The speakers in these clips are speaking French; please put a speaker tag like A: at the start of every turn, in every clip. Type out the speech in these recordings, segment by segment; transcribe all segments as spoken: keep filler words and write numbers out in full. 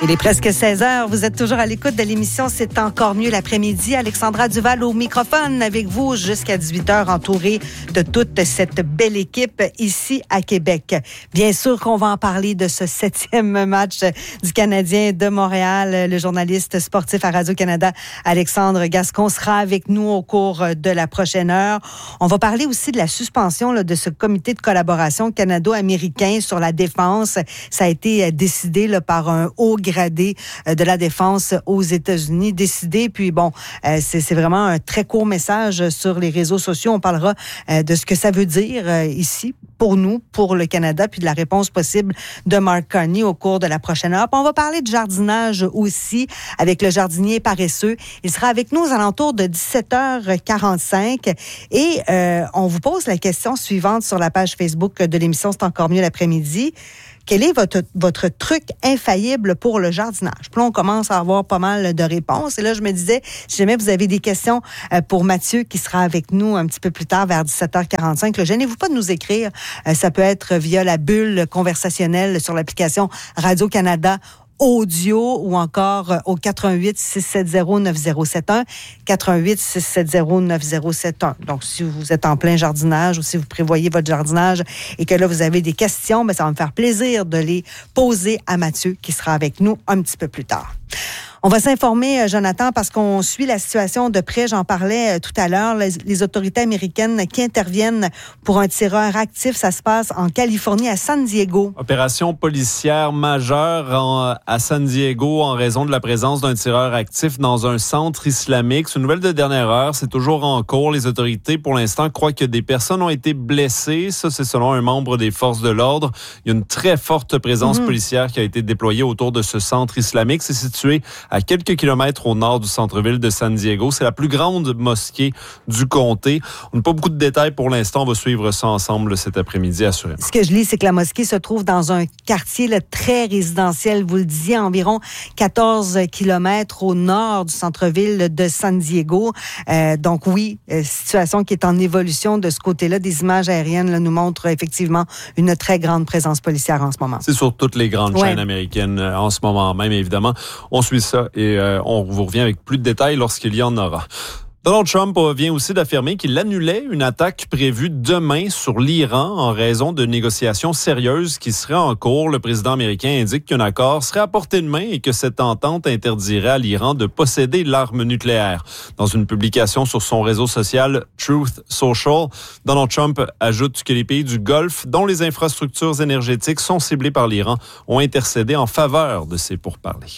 A: Il est presque seize heures. Vous êtes toujours à l'écoute de l'émission C'est encore mieux l'après-midi. Alexandra Duval au microphone avec vous jusqu'à dix-huit heures, entourée de toute cette belle équipe ici à Québec. Bien sûr qu'on va en parler de ce septième match du Canadien de Montréal. Le journaliste sportif à Radio-Canada, Alexandre Gascon, sera avec nous au cours de la prochaine heure. On va parler aussi de la suspension là, de ce comité de collaboration canado-américain sur la défense. Ça a été décidé là, par un haut gradé de la défense aux États-Unis, décidé. Puis bon, euh, c'est, c'est vraiment un très court message sur les réseaux sociaux. On parlera euh, de ce que ça veut dire euh, ici pour nous, pour le Canada, puis de la réponse possible de Mark Carney au cours de la prochaine heure. Puis on va parler de jardinage aussi avec le jardinier paresseux. Il sera avec nous aux alentours de dix-sept heures quarante-cinq et euh, on vous pose la question suivante sur la page Facebook de l'émission C'est encore mieux l'après-midi. Quel est votre, votre truc infaillible pour le jardinage? Puis là, on commence à avoir pas mal de réponses. Et là, je me disais, si jamais vous avez des questions pour Mathieu, qui sera avec nous un petit peu plus tard, vers dix-sept heures quarante-cinq, là, gênez-vous pas de nous écrire. Ça peut être via la bulle conversationnelle sur l'application Radio-Canada audio ou encore au quatre un huit, six sept zéro, neuf zéro sept un, quatre un huit, six sept zéro, neuf zéro sept un. Donc, si vous êtes en plein jardinage ou si vous prévoyez votre jardinage et que là, vous avez des questions, bien, ça va me faire plaisir de les poser à Mathieu qui sera avec nous un petit peu plus tard. On va s'informer, Jonathan, parce qu'on suit la situation de près. J'en parlais tout à l'heure. Les, les autorités américaines qui interviennent pour un tireur actif, ça se passe en Californie, à San Diego.
B: Opération policière majeure en, à San Diego en raison de la présence d'un tireur actif dans un centre islamique. C'est une nouvelle de dernière heure. C'est toujours en cours. Les autorités, pour l'instant, croient que des personnes ont été blessées. Ça, c'est selon un membre des forces de l'ordre. Il y a une très forte présence mm-hmm. policière qui a été déployée autour de ce centre islamique. C'est situé à quelques kilomètres au nord du centre-ville de San Diego. C'est la plus grande mosquée du comté. On n'a pas beaucoup de détails pour l'instant. On va suivre ça ensemble cet après-midi, assurément.
A: Ce que je lis, c'est que la mosquée se trouve dans un quartier là, très résidentiel. Vous le disiez, environ quatorze kilomètres au nord du centre-ville de San Diego. Euh, donc oui, euh, situation qui est en évolution de ce côté-là. Des images aériennes là, nous montrent effectivement une très grande présence policière en ce moment.
B: C'est sur toutes les grandes ouais. chaînes américaines euh, en ce moment même, évidemment. On suit ça et euh, on vous revient avec plus de détails lorsqu'il y en aura. Donald Trump vient aussi d'affirmer qu'il annulait une attaque prévue demain sur l'Iran en raison de négociations sérieuses qui seraient en cours. Le président américain indique qu'un accord serait à portée de main et que cette entente interdirait à l'Iran de posséder l'arme nucléaire. Dans une publication sur son réseau social Truth Social, Donald Trump ajoute que les pays du Golfe, dont les infrastructures énergétiques sont ciblées par l'Iran, ont intercédé en faveur de ces pourparlers.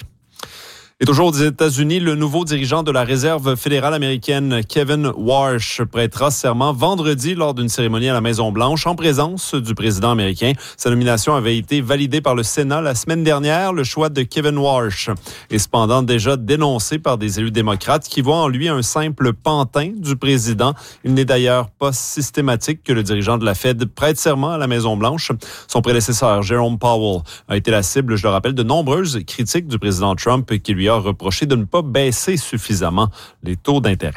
B: Et toujours aux États-Unis, le nouveau dirigeant de la Réserve fédérale américaine, Kevin Warsh, prêtera serment vendredi lors d'une cérémonie à la Maison-Blanche en présence du président américain. Sa nomination avait été validée par le Sénat la semaine dernière. Le choix de Kevin Warsh est cependant déjà dénoncé par des élus démocrates qui voient en lui un simple pantin du président. Il n'est d'ailleurs pas systématique que le dirigeant de la Fed prête serment à la Maison-Blanche. Son prédécesseur, Jerome Powell, a été la cible, je le rappelle, de nombreuses critiques du président Trump qui lui a reproché de ne pas baisser suffisamment les taux d'intérêt.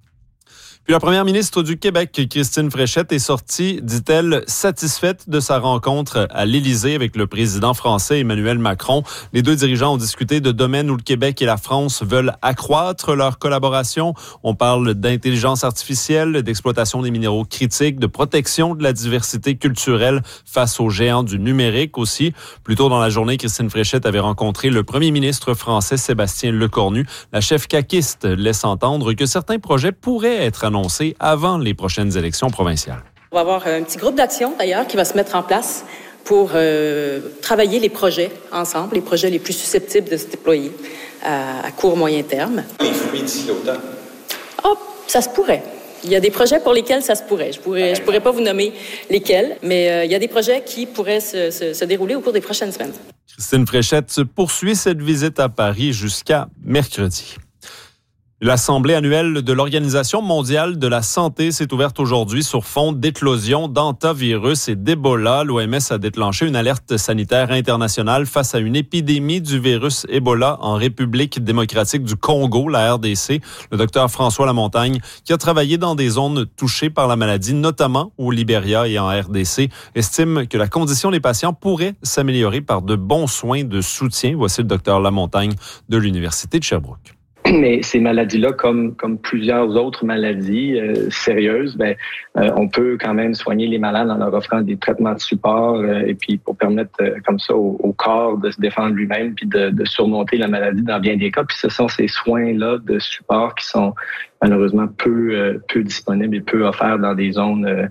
B: Puis la première ministre du Québec, Christine Fréchette, est sortie, dit-elle, satisfaite de sa rencontre à l'Élysée avec le président français Emmanuel Macron. Les deux dirigeants ont discuté de domaines où le Québec et la France veulent accroître leur collaboration. On parle d'intelligence artificielle, d'exploitation des minéraux critiques, de protection de la diversité culturelle face aux géants du numérique aussi. Plus tôt dans la journée, Christine Fréchette avait rencontré le premier ministre français Sébastien Lecornu. La chef caquiste laisse entendre que certains projets pourraient être annoncés avant les prochaines élections provinciales.
C: On va avoir un petit groupe d'action, d'ailleurs, qui va se mettre en place pour euh, travailler les projets ensemble, les projets les plus susceptibles de se déployer à, à court, moyen terme.
D: Les fruits d'ici l'automne?
C: Oh, ça se pourrait. Il y a des projets pour lesquels ça se pourrait. Je pourrais, je pourrais pas vous nommer lesquels, mais euh, il y a des projets qui pourraient se, se, se dérouler au cours des prochaines semaines.
B: Christine Fréchette poursuit cette visite à Paris jusqu'à mercredi. L'Assemblée annuelle de l'Organisation mondiale de la santé s'est ouverte aujourd'hui sur fond d'éclosion d'hantavirus et d'Ebola. L'O M S a déclenché une alerte sanitaire internationale face à une épidémie du virus Ebola en République démocratique du Congo, la R D C. Le docteur François Lamontagne, qui a travaillé dans des zones touchées par la maladie, notamment au Libéria et en R D C, estime que la condition des patients pourrait s'améliorer par de bons soins de soutien. Voici le docteur Lamontagne de l'Université de Sherbrooke.
D: Mais ces maladies-là, comme comme plusieurs autres maladies euh, sérieuses, ben euh, on peut quand même soigner les malades en leur offrant des traitements de support euh, et puis pour permettre euh, comme ça au, au corps de se défendre lui-même puis de, de surmonter la maladie dans bien des cas. Puis ce sont ces soins-là de support qui sont malheureusement peu euh, peu disponibles et peu offerts dans des zones euh,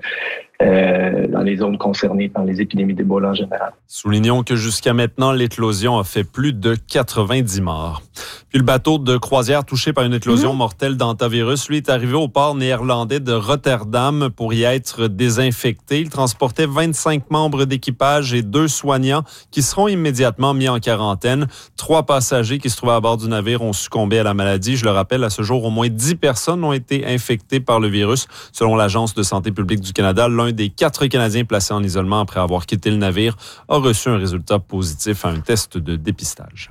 D: Euh, dans les zones concernées par les épidémies d'Ebola en général.
B: Soulignons que jusqu'à maintenant, l'éclosion a fait plus de quatre-vingt-dix morts. Puis le bateau de croisière touché par une éclosion mmh. mortelle d'hantavirus, lui, est arrivé au port néerlandais de Rotterdam pour y être désinfecté. Il transportait vingt-cinq membres d'équipage et deux soignants qui seront immédiatement mis en quarantaine. Trois passagers qui se trouvaient à bord du navire ont succombé à la maladie. Je le rappelle, à ce jour, au moins dix personnes ont été infectées par le virus. Selon l'Agence de santé publique du Canada, l'un des quatre Canadiens placés en isolement après avoir quitté le navire a reçu un résultat positif à un test de dépistage.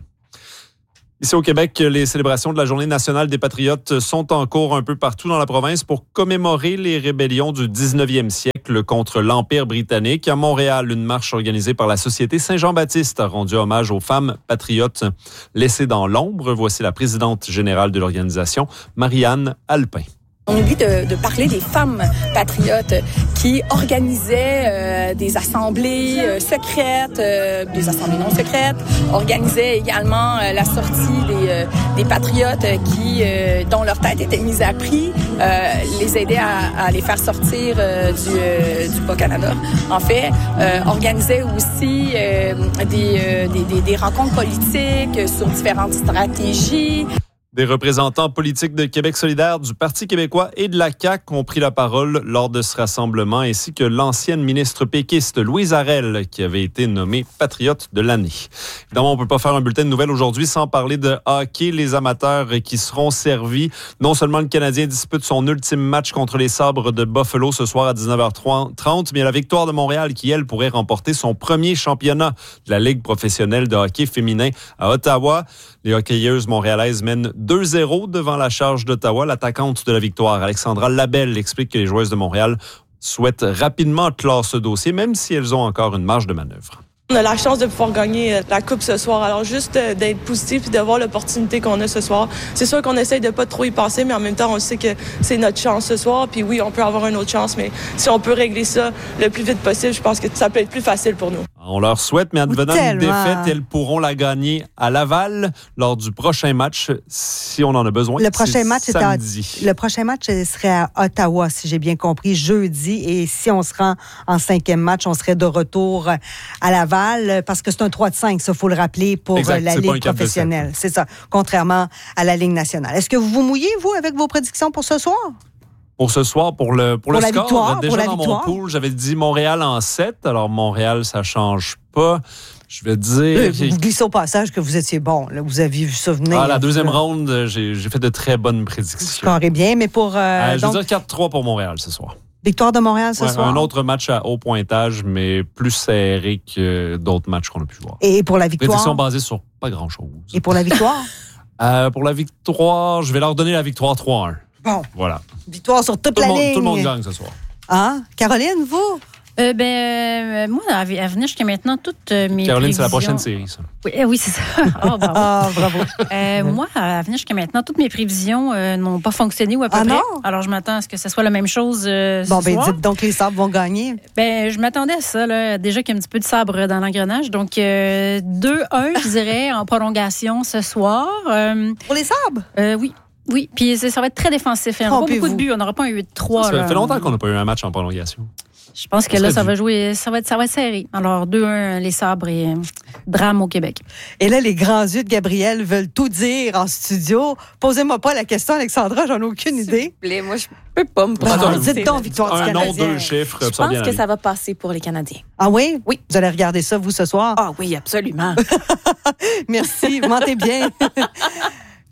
B: Ici au Québec, les célébrations de la Journée nationale des Patriotes sont en cours un peu partout dans la province pour commémorer les rébellions du dix-neuvième siècle contre l'Empire britannique. À Montréal, une marche organisée par la Société Saint-Jean-Baptiste a rendu hommage aux femmes patriotes laissées dans l'ombre. Voici la présidente générale de l'organisation, Marianne Alpin.
E: On oublie de, de parler des femmes patriotes qui organisaient euh, des assemblées euh, secrètes, euh, des assemblées non secrètes, organisaient également euh, la sortie des, euh, des patriotes qui, euh, dont leur tête était mise à prix, euh, les aidaient à, à les faire sortir euh, du, euh, du Bas-Canada. En fait, euh, organisaient aussi euh, des, euh, des, des, des rencontres politiques sur différentes stratégies.
B: Des représentants politiques de Québec solidaire, du Parti québécois et de la C A Q ont pris la parole lors de ce rassemblement, ainsi que l'ancienne ministre péquiste Louise Arel, qui avait été nommée patriote de l'année. Évidemment, on ne peut pas faire un bulletin de nouvelles aujourd'hui sans parler de hockey. Les amateurs qui seront servis. Non seulement le Canadien dispute son ultime match contre les Sabres de Buffalo ce soir à dix-neuf heures trente, mais il y a la Victoire de Montréal qui, elle, pourrait remporter son premier championnat de la Ligue professionnelle de hockey féminin à Ottawa. Les hockeyeuses montréalaises mènent deux zéro devant la Charge d'Ottawa. L'attaquante de la Victoire, Alexandra Labelle, explique que les joueuses de Montréal souhaitent rapidement clore ce dossier, même si elles ont encore une marge de manœuvre.
F: On a la chance de pouvoir gagner la Coupe ce soir. Alors, juste d'être positif et de voir l'opportunité qu'on a ce soir. C'est sûr qu'on essaye de pas trop y passer, mais en même temps, on sait que c'est notre chance ce soir. Puis oui, on peut avoir une autre chance, mais si on peut régler ça le plus vite possible, je pense que ça peut être plus facile pour nous.
B: On leur souhaite, mais advenant une défaite, elles pourront la gagner à Laval lors du prochain match, si on en a besoin.
A: Le prochain match
B: c'est samedi.
A: À, le prochain match serait à Ottawa, si j'ai bien compris, jeudi. Et si on se rend en cinquième match, on serait de retour à Laval, parce que c'est un trois de cinq, ça, il faut le rappeler, pour
B: exact,
A: la Ligue professionnelle. C'est ça, contrairement à la Ligue nationale. Est-ce que vous vous mouillez, vous, avec vos prédictions pour ce soir?
B: Pour ce soir, pour le, pour
A: pour
B: le
A: la
B: score,
A: victoire,
B: déjà
A: pour la
B: dans
A: victoire.
B: mon pool, j'avais dit Montréal en sept. Alors, Montréal, ça change pas. Je vais dire...
A: Euh, vous glissez au passage que vous étiez bon. Là, vous aviez vu ça venir.
B: Ah, la deuxième ronde, j'ai, j'ai fait de très bonnes prédictions.
A: Vous scorez bien, mais pour... Euh,
B: euh, je
A: donc,
B: veux dire quatre trois pour Montréal ce soir.
A: Victoire de Montréal ce
B: ouais,
A: soir.
B: Un autre match à haut pointage, mais plus serré que d'autres matchs qu'on a pu voir.
A: Et pour la victoire?
B: Prédiction basée sur pas grand-chose.
A: Et pour la victoire?
B: euh, pour la victoire, je vais leur donner la victoire trois un.
A: Bon.
B: Voilà.
A: Victoire sur toute
B: tout
A: la
B: le monde,
A: ligne.
B: Tout le monde gagne ce soir.
A: Ah, Caroline, vous?
G: Euh, ben, euh, moi, à venir jusqu'à maintenant, toutes euh, mes
B: Caroline,
G: prévisions...
B: c'est la prochaine série, ça.
G: Oui, euh, oui c'est ça. Oh, bravo.
A: Ah, bravo.
G: Euh, moi, à venir jusqu'à maintenant, toutes mes prévisions euh, n'ont pas fonctionné ou à peu
A: ah,
G: près.
A: Non?
G: Alors, je m'attends à ce que ce soit la même chose euh,
A: bon,
G: ce
A: ben,
G: soir.
A: dites donc que les Sabres vont gagner.
G: Ben, je m'attendais à ça, là. Déjà qu'il y a un petit peu de sabre dans l'engrenage. Donc, euh, deux un, je dirais, en prolongation ce soir. Euh,
A: Pour les Sabres?
G: Euh, oui. Oui, puis ça va être très défensif. Il n'y aura pas beaucoup de buts. On n'aura pas un huit trois.
B: Ça
G: là.
B: fait longtemps qu'on n'a pas eu un match en prolongation.
G: Je pense que là, ça va jouer, ça va être, ça va être serré. Alors, deux un, les Sabres et euh, drame au Québec.
A: Et là, les grands yeux de Gabrielle veulent tout dire en studio. Posez-moi pas la question, Alexandra, j'en ai aucune
H: S'il
A: idée.
H: vous plaît, moi, je peux pas me
A: Attends,
H: prononcer.
A: dites donc victoire du
B: Un
A: Canadien.
B: nom, deux chiffres.
H: Je pense que ça va passer pour les Canadiens.
A: Ah oui?
H: Oui.
A: Vous allez regarder ça, vous, ce soir?
H: Ah oui, absolument.
A: Merci, vous mentez bien.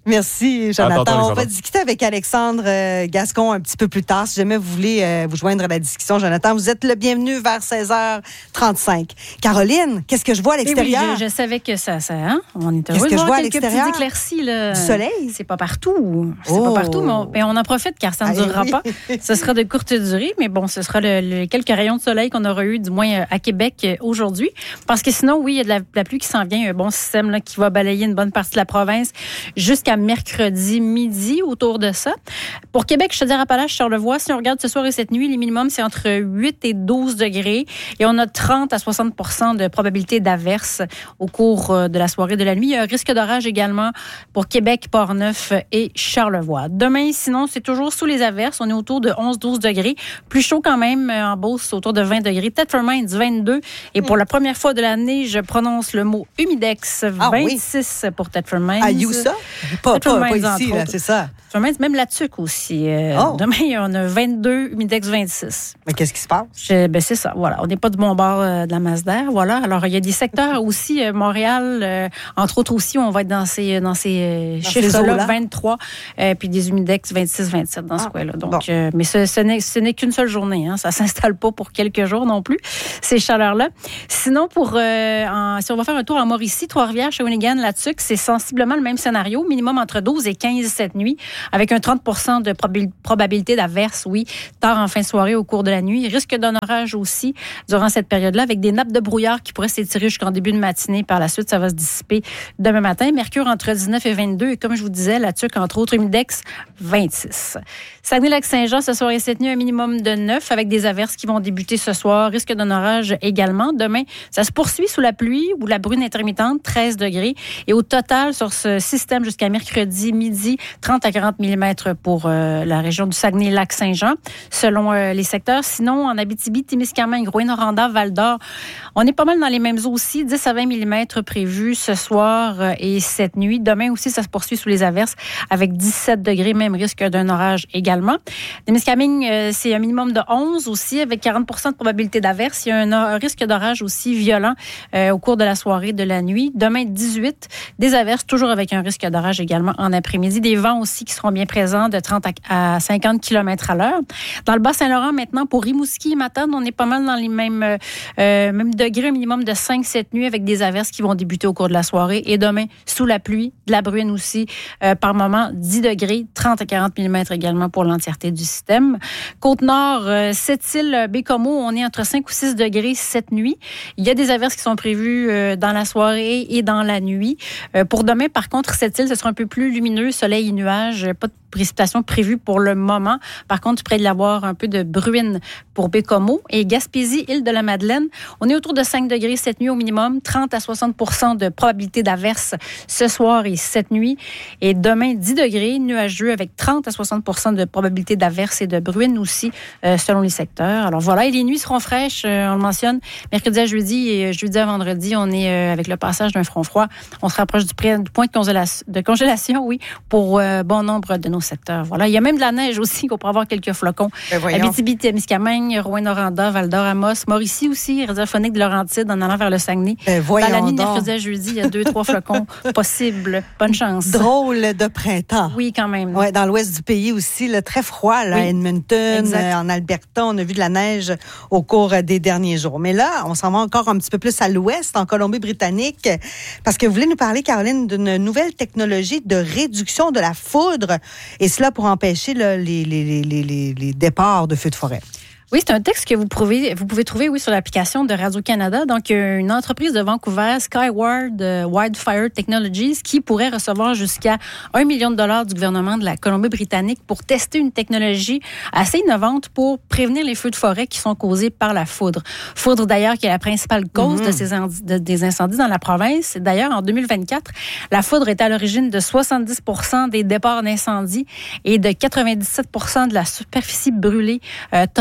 A: Merci, Jonathan.
B: Attends,
A: On
B: Alexandre.
A: va discuter avec Alexandre euh, Gascon un petit peu plus tard. Si jamais vous voulez euh, vous joindre à la discussion, Jonathan, vous êtes le bienvenu vers seize heures trente-cinq. Caroline, qu'est-ce que je vois à l'extérieur?
G: Eh oui, je, je savais que ça, ça hein? On est
A: Qu'est-ce
G: heureux
A: que
G: de
A: je
G: voir
A: vois à
G: quelques
A: l'extérieur?
G: petites éclaircies. Là.
A: Du soleil?
G: C'est pas partout. C'est
A: Oh.
G: pas partout, mais on, mais on en profite car ça ne
A: Ah,
G: durera
A: oui.
G: pas. Ce sera de courte durée, mais bon, ce sera le, le- quelques rayons de soleil qu'on aura eu, du moins à Québec euh, aujourd'hui. Parce que sinon, oui, il y a de la, de la pluie qui s'en vient, un bon système là, qui va balayer une bonne partie de la province jusqu'à mercredi midi, autour de ça. Pour Québec, je te dirais Appalaches, Charlevoix, si on regarde ce soir et cette nuit, les minimums, c'est entre huit et douze degrés et on a trente à soixante pour cent de probabilité d'averse au cours euh, de la soirée et de la nuit. Il y a un risque d'orage également pour Québec, Port-Neuf et Charlevoix. Demain, sinon, c'est toujours sous les averses. On est autour de onze à douze degrés. Plus chaud quand même euh, en Beauce, autour de vingt degrés. Thetford Mines, vingt-deux. Et pour la première fois de l'année, je prononce le mot humidex,
A: Ah oui.
G: vingt-six pour Thetford Mines.
A: À Youssa? Pas,
G: Thetford
A: pas, pas
G: Mines,
A: ici,
G: entre
A: là,
G: autres.
A: c'est ça.
G: Thetford Mines, même la tuque aussi. Euh,
A: Oh.
G: Demain, on a vingt-deux, humidex vingt-six.
A: Mais qu'est-ce qui se passe?
G: Je- ben c'est ça, voilà. On n'est pas du bon bord euh, de la masse d'air, voilà. Alors, il y a des secteurs aussi, euh, Montréal, euh, entre autres aussi, on va être dans ces, dans ces euh,
A: Dans ces
G: chiffres-là,
A: eaux-là.
G: vingt-trois, euh, puis des humidex vingt-six vingt-sept dans ce
A: Ah,
G: coin-là. Donc,
A: bon.
G: euh, mais ce, ce n'est, ce n'est qu'une seule journée, hein. Ça s'installe pas pour quelques jours non plus, ces chaleurs-là. Sinon, pour, euh, en- si on va faire un tour en Mauricie, Trois-Rivières, Shawinigan, là-dessus, c'est sensiblement le même scénario, minimum entre douze et quinze cette nuit, avec un trente pour cent de probabil- probabilité d'averse, oui, tard en fin de soirée au cours de la nuit. Il risque d'un orage aussi durant cette période-là, avec des nappes de brouillard qui pourraient s'étirer jusqu'en début de matinée. Par la suite, ça va se dissiper demain matin. Mercure entre dix-neuf et vingt-deux. Et comme je vous disais, la tuque, entre autres, humidex, vingt-six. Saguenay-Lac-Saint-Jean, ce soir et cette nuit, un minimum de neuf, avec des averses qui vont débuter ce soir. Risque d'un orage également. Demain, ça se poursuit sous la pluie ou la brune intermittente, treize degrés. Et au total, sur ce système jusqu'à mercredi midi, trente à quarante millimètres pour euh, la région du Saguenay-Lac-Saint-Jean, selon euh, les secteurs. Sinon, en Abitibi, Témiscamingue, Rouyn-Noranda, Val-d'Or, on est pas mal dans les mêmes eaux aussi. dix à vingt millimètres prévus ce soir euh, et cette nuit. Demain aussi, ça se poursuit sous les averses avec dix-sept degrés, même risque d'un orage également. Témiscamingue, euh, c'est un minimum de onze aussi, avec quarante pour cent de probabilité d'averse. Il y a un, un risque d'orage aussi violent euh, au cours de la soirée, de la nuit. Demain, dix-huit, des averses, toujours avec un risque d'orage également en après-midi. Des vents aussi qui seront bien présents de trente à cinquante kilomètres à l'heure. Dans le Bas-Saint-Laurent, maintenant, pour Rimouski et Matane, on est pas mal dans les mêmes, euh, euh, mêmes degrés, un minimum de cinq cette nuit, avec des averses qui vont débuter au cours de la soirée. Et demain, sous la pluie, de la bruine aussi, euh, par moment, dix degrés, trente à quarante millimètres également pour l'entièreté du système. Côte-Nord, euh, Sept-Îles, Bécomo, on est entre cinq ou six degrés cette nuit. Il y a des averses qui sont prévues euh, dans la soirée et dans la nuit. Euh, pour demain, par contre, Sept-Îles, ce sera un peu plus lumineux, soleil et nuages, pas de précipitations prévues pour le moment. Par contre, près de l'avoir un peu de bruine pour Bécomo. Et Gaspésie, Île-de-la-Madeleine, on est autour de cinq degrés cette nuit au minimum, trente à soixante pour cent de probabilité d'averse ce soir et cette nuit. Et demain, dix degrés, nuageux avec trente à soixante pour cent de probabilité d'averse et de bruine aussi, euh, selon les secteurs. Alors voilà, et les nuits seront fraîches, euh, on le mentionne, mercredi à jeudi et jeudi à vendredi, on est euh, avec le passage d'un front froid. On se rapproche du, pré- du point de congélation, de congélation, oui, pour euh, bon nombre de nos secteurs. Voilà, il y a même de la neige aussi, qu'on pourra avoir quelques flocons.
A: Ben voyons.
G: Abitibi, Témiscamingue, Rouyn-Noranda, Val-d'Or, Amos, Mauricie aussi, radiophonique de Laurentides en allant vers le Saguenay.
A: Ben
G: Dans la
A: voyons
G: nuit de
A: donc.
G: mercredi à jeudi, il y a deux, trois flocons possibles. Bonne chance.
A: Drôle de printemps.
G: Oui, quand même.
A: Ouais, dans l'ouest du pays aussi, là, très froid, là,
G: Oui.
A: à Edmonton,
G: Exact.
A: euh, en Alberta, on a vu de la neige au cours euh, des derniers jours. Mais là, on s'en va encore un petit peu plus à l'ouest, en Colombie-Britannique, parce que vous voulez nous parler, Caroline, d'une nouvelle technologie de réduction de la foudre, et cela pour empêcher là, les, les, les, les, les, les départs de feux de forêt.
G: Oui, c'est un texte que vous pouvez, vous pouvez trouver oui, sur l'application de Radio-Canada. Donc, une entreprise de Vancouver, Skyward euh, Wildfire Technologies, qui pourrait recevoir jusqu'à un million de dollars du gouvernement de la Colombie-Britannique pour tester une technologie assez innovante pour prévenir les feux de forêt qui sont causés par la foudre. Foudre, d'ailleurs, qui est la principale cause
A: Mm-hmm.
G: de ces indi- de- des incendies dans la province. D'ailleurs, en deux mille vingt-quatre, la foudre est à l'origine de soixante-dix pour cent des départs d'incendie et de quatre-vingt-dix-sept pour cent de la superficie brûlée euh, totale en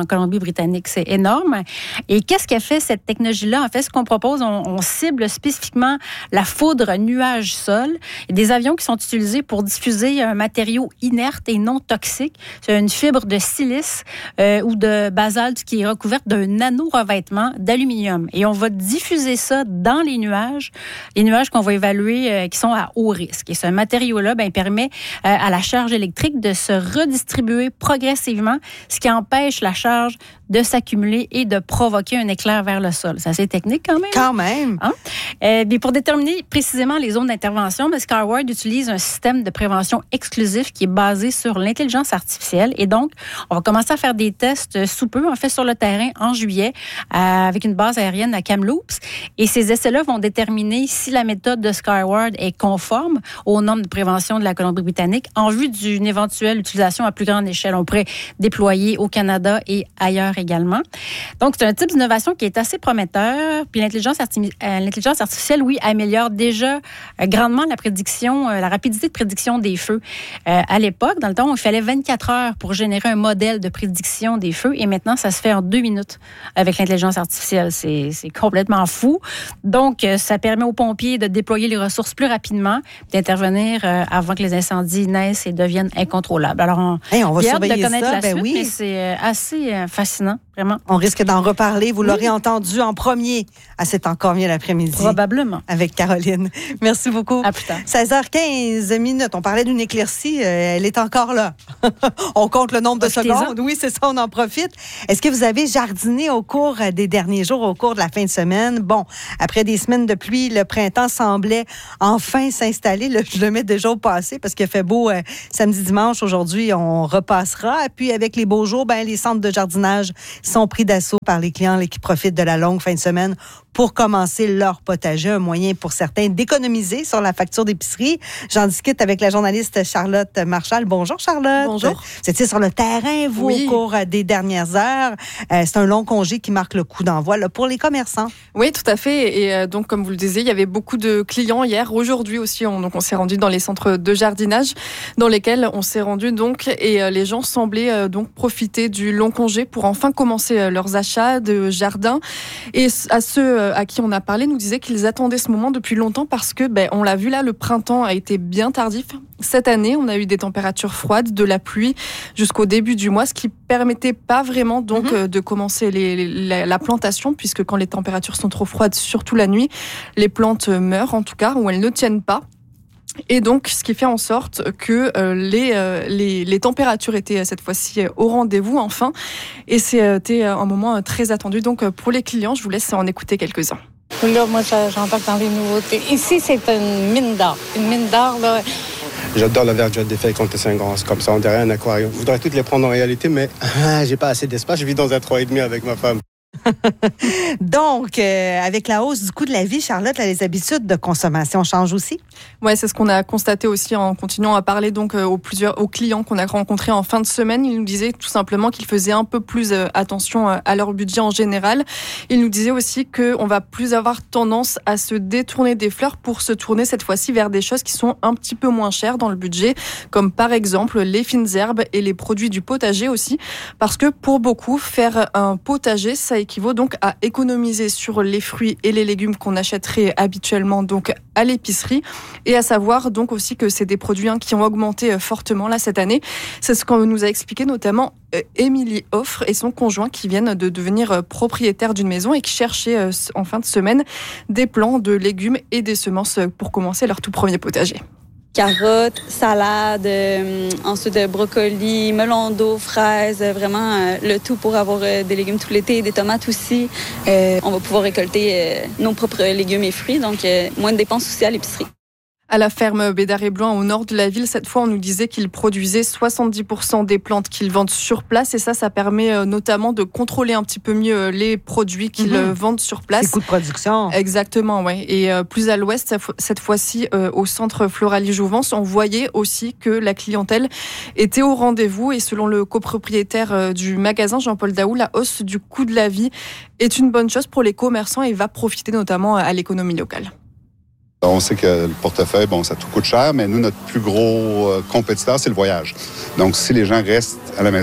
G: en Colombie-Britannique. C'est énorme. Et qu'est-ce qu'a fait cette technologie-là? En fait, ce qu'on propose, on, on cible spécifiquement la foudre nuage-sol. Il y a des avions qui sont utilisés pour diffuser un matériau inerte et non toxique. C'est une fibre de silice euh, ou de basalte qui est recouverte d'un nano-revêtement d'aluminium. Et on va diffuser ça dans les nuages, les nuages qu'on va évaluer euh, qui sont à haut risque. Et ce matériau-là, ben, permet euh, à la charge électrique de se redistribuer progressivement, ce qui empêche la charge de s'accumuler et de provoquer un éclair vers le sol. C'est assez technique quand même.
A: Quand même.
G: Hein? Euh, bien, pour déterminer précisément les zones d'intervention, ben, Skyward utilise un système de prévention exclusif qui est basé sur l'intelligence artificielle. Et donc, on va commencer à faire des tests sous peu, en fait, sur le terrain en juillet, euh, avec une base aérienne à Kamloops. Et ces essais-là vont déterminer si la méthode de Skyward est conforme aux normes de prévention de la Colombie-Britannique en vue d'une éventuelle utilisation à plus grande échelle. On pourrait déployer au Canada et ailleurs également. Donc, c'est un type d'innovation qui est assez prometteur. Puis l'intelligence, arti- euh, l'intelligence artificielle, oui, améliore déjà euh, grandement la prédiction, euh, la rapidité de prédiction des feux. Euh, à l'époque, dans le temps, il fallait vingt-quatre heures pour générer un modèle de prédiction des feux et maintenant, ça se fait en deux minutes avec l'intelligence artificielle. C'est, c'est complètement fou. Donc, euh, ça permet aux pompiers de déployer les ressources plus rapidement, d'intervenir euh, avant que les incendies naissent et deviennent incontrôlables. Alors, on,
A: hey, on va
G: j'ai hâte de
A: surveiller
G: connaître
A: ça,
G: la
A: ben
G: suite,
A: oui.
G: mais c'est euh, assez euh, fascinant, vraiment.
A: On risque d'en reparler. Vous l'aurez oui. entendu en premier à C'est encore mieux l'après-midi.
G: Probablement.
A: Avec Caroline. Merci beaucoup.
G: À plus tard.
A: seize heures quinze minutes. On parlait d'une éclaircie. Euh, elle est encore là. On compte le nombre de secondes. Oui, c'est ça, on en profite. Est-ce que vous avez jardiné au cours des derniers jours, au cours de la fin de semaine? Bon, après des semaines de pluie, le printemps semblait enfin s'installer. Le, je le mets déjà au passé parce qu'il fait beau euh, samedi, dimanche. Aujourd'hui, on repassera. Et puis, avec les beaux jours, ben, les centres de jardinage sont pris d'assaut par les clients là, qui profitent de la longue fin de semaine pour commencer leur potager, un moyen pour certains d'économiser sur la facture d'épicerie. J'en discute avec la journaliste Charlotte Marchal. Bonjour Charlotte.
I: Bonjour.
A: Vous étiez sur le terrain, vous, oui. au cours des dernières heures. Euh, c'est un long congé qui marque le coup d'envoi là, pour les commerçants.
I: Oui, tout à fait. Et euh, donc, comme vous le disiez, il y avait beaucoup de clients hier. Aujourd'hui aussi, on, donc, on s'est rendu dans les centres de jardinage dans lesquels on s'est rendu donc et euh, les gens semblaient euh, donc profiter du long congé pour enfin commencer euh, leurs achats de jardin. Et à ceux euh, à qui on a parlé nous disaient qu'ils attendaient ce moment depuis longtemps parce que, ben, on l'a vu là, le printemps a été bien tardif. Cette année, on a eu des températures froides, de la pluie jusqu'au début du mois, ce qui permettait pas vraiment donc mm-hmm. de commencer les, les, la, la plantation, puisque quand les températures sont trop froides, surtout la nuit, les plantes meurent en tout cas, ou elles ne tiennent pas. Et donc, ce qui fait en sorte que euh, les, euh, les, les températures étaient cette fois-ci au rendez-vous, enfin. Et c'était un moment très attendu. Donc, pour les clients, je vous laisse en écouter quelques-uns.
J: Là, moi, j'entends dans les nouveautés. Ici, c'est une mine d'or. Une mine d'or, là.
K: J'adore la verdure des feuilles quand elles sont grandes, comme ça, on dirait un aquarium. Je voudrais toutes les prendre en réalité, mais ah, j'ai pas assez d'espace. Je vis dans un trois et demi avec ma femme.
A: Donc, euh, avec la hausse du coût de la vie, Charlotte, là, les habitudes de consommation changent aussi?
I: Oui, c'est ce qu'on a constaté aussi en continuant à parler donc aux, plusieurs, aux clients qu'on a rencontrés en fin de semaine. Ils nous disaient tout simplement qu'ils faisaient un peu plus attention à leur budget en général. Ils nous disaient aussi qu'on va plus avoir tendance à se détourner des fleurs pour se tourner cette fois-ci vers des choses qui sont un petit peu moins chères dans le budget, comme par exemple les fines herbes et les produits du potager aussi. Parce que pour beaucoup, faire un potager, ça équivaut donc à économiser sur les fruits et les légumes qu'on achèterait habituellement donc à l'épicerie, et à savoir donc aussi que c'est des produits hein, qui ont augmenté fortement là cette année. C'est ce qu'on nous a expliqué notamment euh, Émilie Offre et son conjoint qui viennent de devenir propriétaires d'une maison et qui cherchaient euh, en fin de semaine des plants de légumes et des semences pour commencer leur tout premier potager.
L: Carottes, salade, euh, ensuite euh, brocoli, melon d'eau, fraises, euh, vraiment euh, le tout pour avoir euh, des légumes tout l'été, des tomates aussi. Euh, on va pouvoir récolter euh, nos propres légumes et fruits, donc euh, moins de dépenses aussi à l'épicerie.
I: À la ferme Bédard-et-Blois, au nord de la ville, cette fois, on nous disait qu'ils produisaient soixante-dix pour cent des plantes qu'ils vendent sur place. Et ça, ça permet notamment de contrôler un petit peu mieux les produits qu'ils mmh. vendent sur place.
A: Les coûts de production.
I: Exactement, oui. Et plus à l'ouest, cette fois-ci, au centre Floralie-Jouvence, on voyait aussi que la clientèle était au rendez-vous. Et selon le copropriétaire du magasin, Jean-Paul Daou, la hausse du coût de la vie est une bonne chose pour les commerçants et va profiter notamment à l'économie locale.
M: On sait que le portefeuille, bon, ça tout coûte cher, mais nous, notre plus gros euh, compétiteur, c'est le voyage. Donc, si les gens restent à la maison,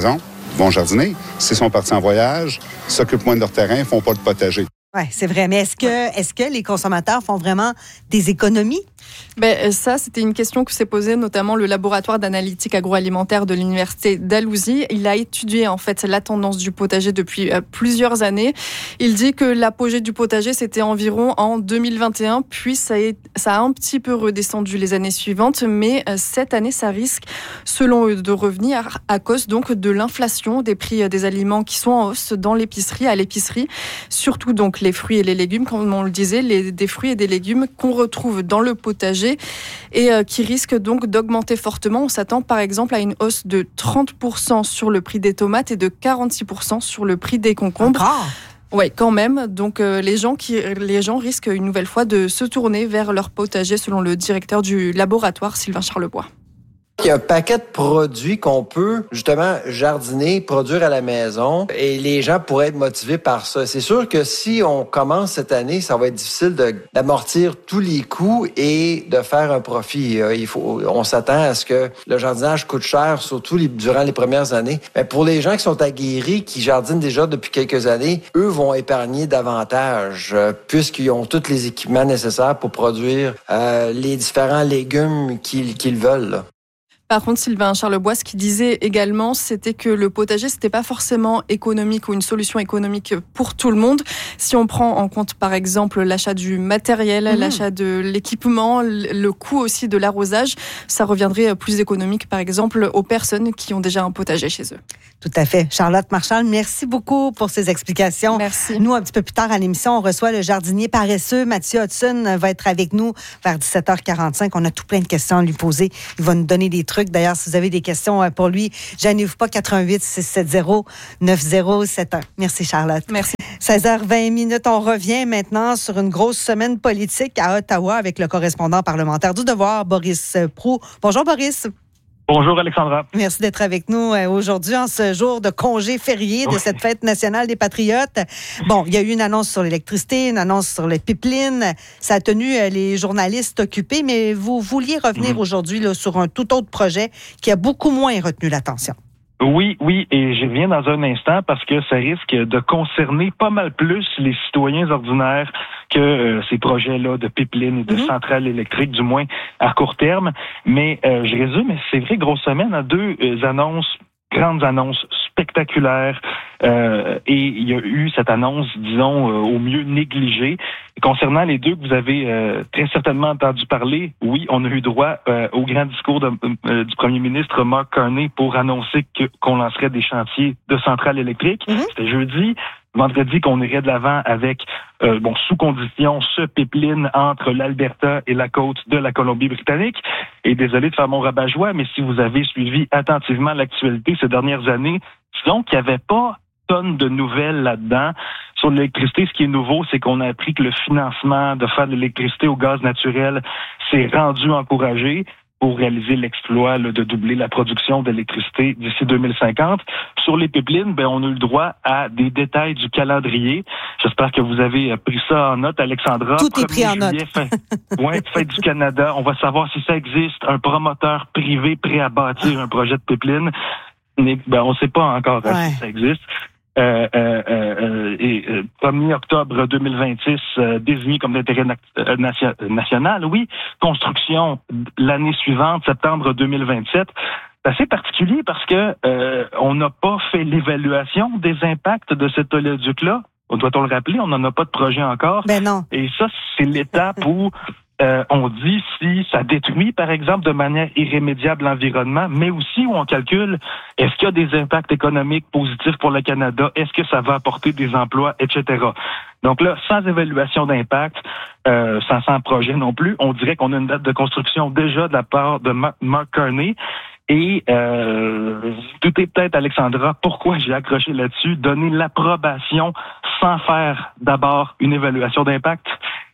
M: vont jardiner. S'ils sont partis en voyage, s'occupent moins de leur terrain, font pas de potager.
A: Oui, c'est vrai. Mais est-ce que, est-ce que les consommateurs font vraiment des économies?
I: Ben, ça, c'était une question que s'est posée notamment le laboratoire d'analytique agroalimentaire de l'Université d'Alousie. Il a étudié en fait la tendance du potager depuis euh, plusieurs années. Il dit que l'apogée du potager, c'était environ en deux mille vingt et un, puis ça, est, ça a un petit peu redescendu les années suivantes, mais euh, cette année, ça risque, selon eux, de revenir à, à cause donc de l'inflation des prix des aliments qui sont en hausse dans l'épicerie, à l'épicerie, surtout donc les fruits et les légumes, comme on le disait, les, des fruits et des légumes qu'on retrouve dans le potager et euh, qui risquent donc d'augmenter fortement. On s'attend par exemple à une hausse de trente pour cent sur le prix des tomates et de quarante-six pour cent sur le prix des concombres.
A: Encore?
I: Oui, quand même. Donc euh, les gens qui, les gens risquent une nouvelle fois de se tourner vers leur potager, selon le directeur du laboratoire, Sylvain Charlebois.
N: Il y a un paquet de produits qu'on peut justement jardiner, produire à la maison et les gens pourraient être motivés par ça. C'est sûr que si on commence cette année, ça va être difficile de, d'amortir tous les coûts et de faire un profit. Il faut, on s'attend à ce que le jardinage coûte cher, surtout les, durant les premières années. Mais pour les gens qui sont aguerris, qui jardinent déjà depuis quelques années, eux vont épargner davantage euh, puisqu'ils ont tous les équipements nécessaires pour produire euh, les différents légumes qu'ils, qu'ils veulent. Là.
I: Par contre, Sylvain Charlebois, ce qu'il disait également, c'était que le potager, c'était pas forcément économique ou une solution économique pour tout le monde. Si on prend en compte, par exemple, l'achat du matériel, mmh. l'achat de l'équipement, le coût aussi de l'arrosage, ça reviendrait plus économique, par exemple, aux personnes qui ont déjà un potager chez eux.
A: Tout à fait. Charlotte Marchal, merci beaucoup pour ces explications.
I: Merci.
A: Nous, un petit peu plus tard à l'émission, on reçoit le jardinier paresseux. Mathieu Hudson va être avec nous vers dix-sept heures quarante-cinq. On a tout plein de questions à lui poser. Il va nous donner des trucs. D'ailleurs, si vous avez des questions pour lui, gênez-vous pas, quatre un huit six sept zéro neuf zéro sept un. Merci, Charlotte.
I: Merci.
A: seize heures vingt minutes, on revient maintenant sur une grosse semaine politique à Ottawa avec le correspondant parlementaire du Devoir, Boris Proulx. Bonjour, Boris.
O: Bonjour, Alexandra.
A: Merci d'être avec nous aujourd'hui en ce jour de congé férié de cette fête nationale des Patriotes. Bon, il y a eu une annonce sur l'électricité, une annonce sur les pipelines. Ça a tenu les journalistes occupés, mais vous vouliez revenir mmh. aujourd'hui là, sur un tout autre projet qui a beaucoup moins retenu l'attention.
O: Oui, oui, et je reviens dans un instant parce que ça risque de concerner pas mal plus les citoyens ordinaires que euh, ces projets-là de pipeline et de mm-hmm. centrales électriques, du moins à court terme. Mais euh, je résume, c'est vrai, grosse semaine, à deux euh, annonces, grandes annonces spectaculaires, euh, et il y a eu cette annonce, disons, euh, au mieux négligée. Concernant les deux que vous avez euh, très certainement entendu parler, oui, on a eu droit euh, au grand discours de, euh, du premier ministre Mark Carney pour annoncer que, qu'on lancerait des chantiers de centrales électriques. Mm-hmm. C'était jeudi. Vendredi, qu'on irait de l'avant avec, euh, bon, sous condition, ce pipeline entre l'Alberta et la côte de la Colombie-Britannique. Et désolé de faire mon rabat-joie, mais si vous avez suivi attentivement l'actualité ces dernières années, disons qu'il n'y avait pas tonne de nouvelles là-dedans. Sur l'électricité, ce qui est nouveau, c'est qu'on a appris que le financement de faire de l'électricité au gaz naturel s'est rendu encouragé pour réaliser l'exploit là, de doubler la production d'électricité d'ici deux mille cinquante. Sur les pipelines, ben, on a eu le droit à des détails du calendrier. J'espère que vous avez pris ça en note, Alexandra.
A: Tout est pris en note.
O: Oui, Fête du Canada. On va savoir si ça existe, un promoteur privé prêt à bâtir un projet de pipeline. Mais, ben, on ne sait pas encore ouais. si ça existe. Euh, euh, euh, et euh, premier octobre deux mille vingt-six, euh, désigné comme d'intérêt na- euh, nation- national, oui. Construction l'année suivante, septembre deux mille vingt-sept. C'est assez particulier parce que euh, on n'a pas fait l'évaluation des impacts de cet oléoduc-là. Doit-on le rappeler? On n'en a pas de projet encore.
A: Ben non.
O: Et ça, c'est l'étape où Euh, on dit si ça détruit, par exemple, de manière irrémédiable l'environnement, mais aussi où on calcule est-ce qu'il y a des impacts économiques positifs pour le Canada, est-ce que ça va apporter des emplois, et cetera. Donc là, sans évaluation d'impact, euh, sans, sans projet non plus, on dirait qu'on a une date de construction déjà de la part de Mark Carney. Et euh, tout est peut-être, Alexandra, pourquoi j'ai accroché là-dessus, donner l'approbation sans faire d'abord une évaluation d'impact.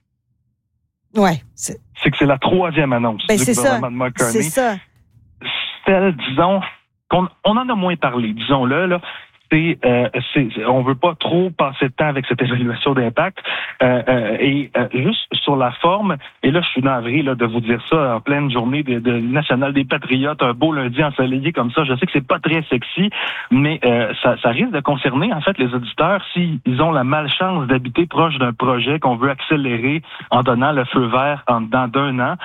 A: Ouais, c'est...
O: c'est que c'est la troisième annonce
A: ben,
O: du
A: c'est
O: gouvernement
A: ça.
O: de Mark Carney.
A: C'est ça.
O: Celle, disons, qu'on on en a moins parlé, disons-le, là, C'est, euh, c'est, on veut pas trop passer de temps avec cette évaluation d'impact. Euh, euh, et euh, juste sur la forme, et là, je suis navré là, de vous dire ça en pleine journée de, de National des Patriotes, un beau lundi ensoleillé comme ça. Je sais que c'est pas très sexy, mais euh, ça, ça risque de concerner en fait les auditeurs s'ils ont la malchance d'habiter proche d'un projet qu'on veut accélérer en donnant le feu vert en dedans d'un an.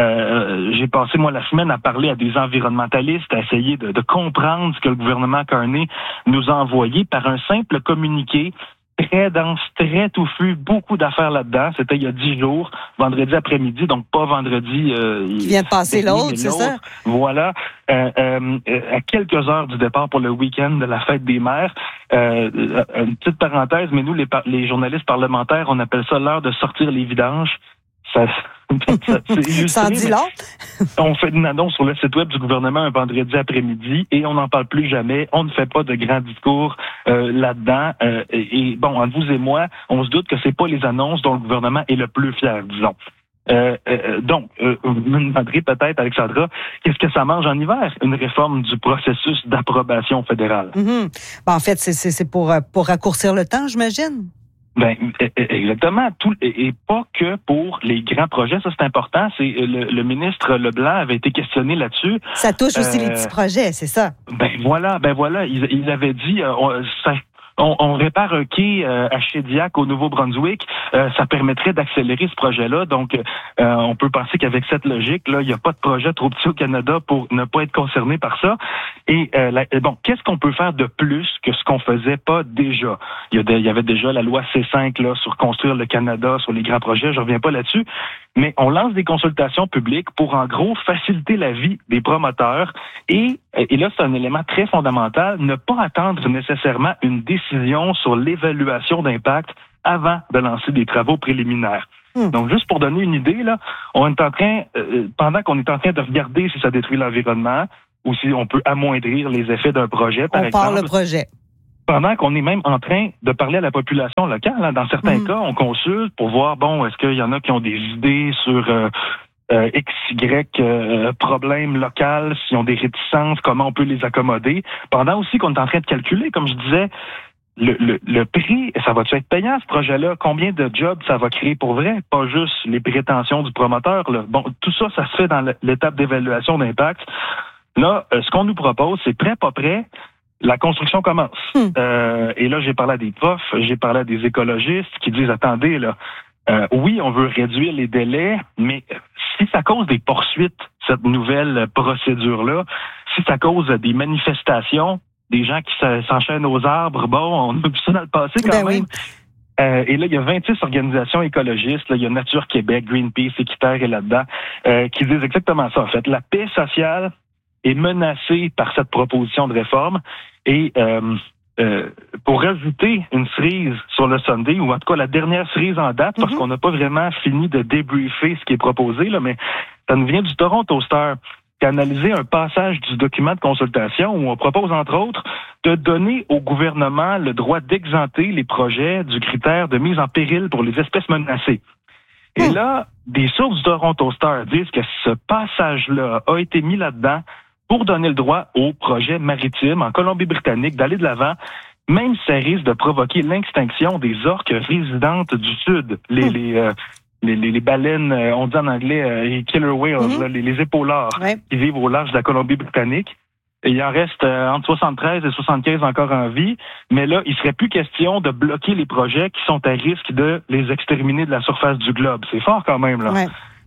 O: Euh, j'ai passé, moi, la semaine à parler à des environnementalistes, à essayer de, de comprendre ce que le gouvernement Carney nous a envoyé par un simple communiqué très dense, très touffu, beaucoup d'affaires là-dedans. C'était il y a dix jours, vendredi après-midi, donc pas vendredi... Euh,
A: Qui vient de passer
O: dernier,
A: l'autre, c'est ça?
O: Voilà. Euh, euh, à quelques heures du départ pour le week-end de la fête des mères. Euh, une petite parenthèse, mais nous, les, par- les journalistes parlementaires, on appelle ça l'heure de sortir les vidanges. Ça, ça, c'est
A: Ça en dit long.
O: On fait une annonce sur le site web du gouvernement un vendredi après-midi et on n'en parle plus jamais. On ne fait pas de grands discours euh, là-dedans. Euh, et, et bon, entre vous et moi, on se doute que c'est pas les annonces dont le gouvernement est le plus fier, disons. Euh, euh, donc, euh, vous me demanderez peut-être, Alexandra, qu'est-ce que ça mange en hiver? Une réforme du processus d'approbation fédérale.
A: Mm-hmm. Ben, en fait, c'est, c'est, c'est pour, pour raccourcir le temps, j'imagine.
O: Ben exactement, tout et pas que pour les grands projets, ça c'est important. C'est le, le ministre Leblanc avait été questionné là-dessus.
A: Ça touche aussi
O: euh,
A: les petits projets, c'est ça.
O: Ben voilà, ben voilà, il, il avait dit, euh, on, ça, on, on répare un quai euh, à Shediac au Nouveau-Brunswick, euh, ça permettrait d'accélérer ce projet-là. Donc, euh, on peut penser qu'avec cette logique-là, il n'y a pas de projet trop petit au Canada pour ne pas être concerné par ça. Et euh, la, bon, qu'est-ce qu'on peut faire de plus que ce qu'on faisait pas déjà? Il y, a de, il y avait déjà la loi C cinq là, sur construire le Canada, sur les grands projets, je reviens pas là-dessus, mais on lance des consultations publiques pour, en gros, faciliter la vie des promoteurs. Et, et là, c'est un élément très fondamental, ne pas attendre nécessairement une décision sur l'évaluation d'impact avant de lancer des travaux préliminaires. Mmh. Donc, juste pour donner une idée, là, on est en train, euh, pendant qu'on est en train de regarder si ça détruit l'environnement ou si on peut amoindrir les effets d'un projet, par
A: on
O: exemple.
A: On parle le projet.
O: Pendant qu'on est même en train de parler à la population locale, hein, dans certains mmh. cas, on consulte pour voir, bon, est-ce qu'il y en a qui ont des idées sur euh, euh, X, Y euh, problèmes locaux, s'ils ont des réticences, comment on peut les accommoder. Pendant aussi qu'on est en train de calculer, comme je disais, le, le, le prix, ça va-tu être payant, ce projet-là? Combien de jobs ça va créer pour vrai? Pas juste les prétentions du promoteur, là. Bon, tout ça, ça se fait dans l'étape d'évaluation d'impact. Là, euh, ce qu'on nous propose, c'est prêt, pas prêt. La construction commence. Mmh. Euh, et là, j'ai parlé à des profs, j'ai parlé à des écologistes qui disent, attendez, là, euh, oui, on veut réduire les délais, mais si ça cause des poursuites, cette nouvelle procédure-là, si ça cause des manifestations, des gens qui s'enchaînent aux arbres, bon, on a vu ça dans le passé quand ben même. Oui. Euh, et là, il y a vingt-six organisations écologistes, là, il y a Nature Québec, Greenpeace, Équiterre est là-dedans, euh, qui disent exactement ça. En fait, la paix sociale est menacée par cette proposition de réforme. Et euh, euh, pour rajouter une cerise sur le Sunday, ou en tout cas la dernière cerise en date, mm-hmm. parce qu'on n'a pas vraiment fini de débriefer ce qui est proposé, là, mais ça nous vient du Toronto Star, qui a analysé un passage du document de consultation où on propose, entre autres, de donner au gouvernement le droit d'exenter les projets du critère de mise en péril pour les espèces menacées. Et mm. là, des sources du Toronto Star disent que ce passage-là a été mis là-dedans pour donner le droit aux projets maritimes en Colombie-Britannique d'aller de l'avant, même si ça risque de provoquer l'extinction des orques résidentes du Sud, les, mm. les, euh, les, les, les baleines, on dit en anglais euh, killer whales, mm-hmm. là, les, les épaulards ouais. qui vivent au large de la Colombie-Britannique. Et il en reste euh, entre soixante-treize et soixante-quinze encore en vie, mais là, il serait plus question de bloquer les projets qui sont à risque de les exterminer de la surface du globe. C'est fort quand même, là. Ouais.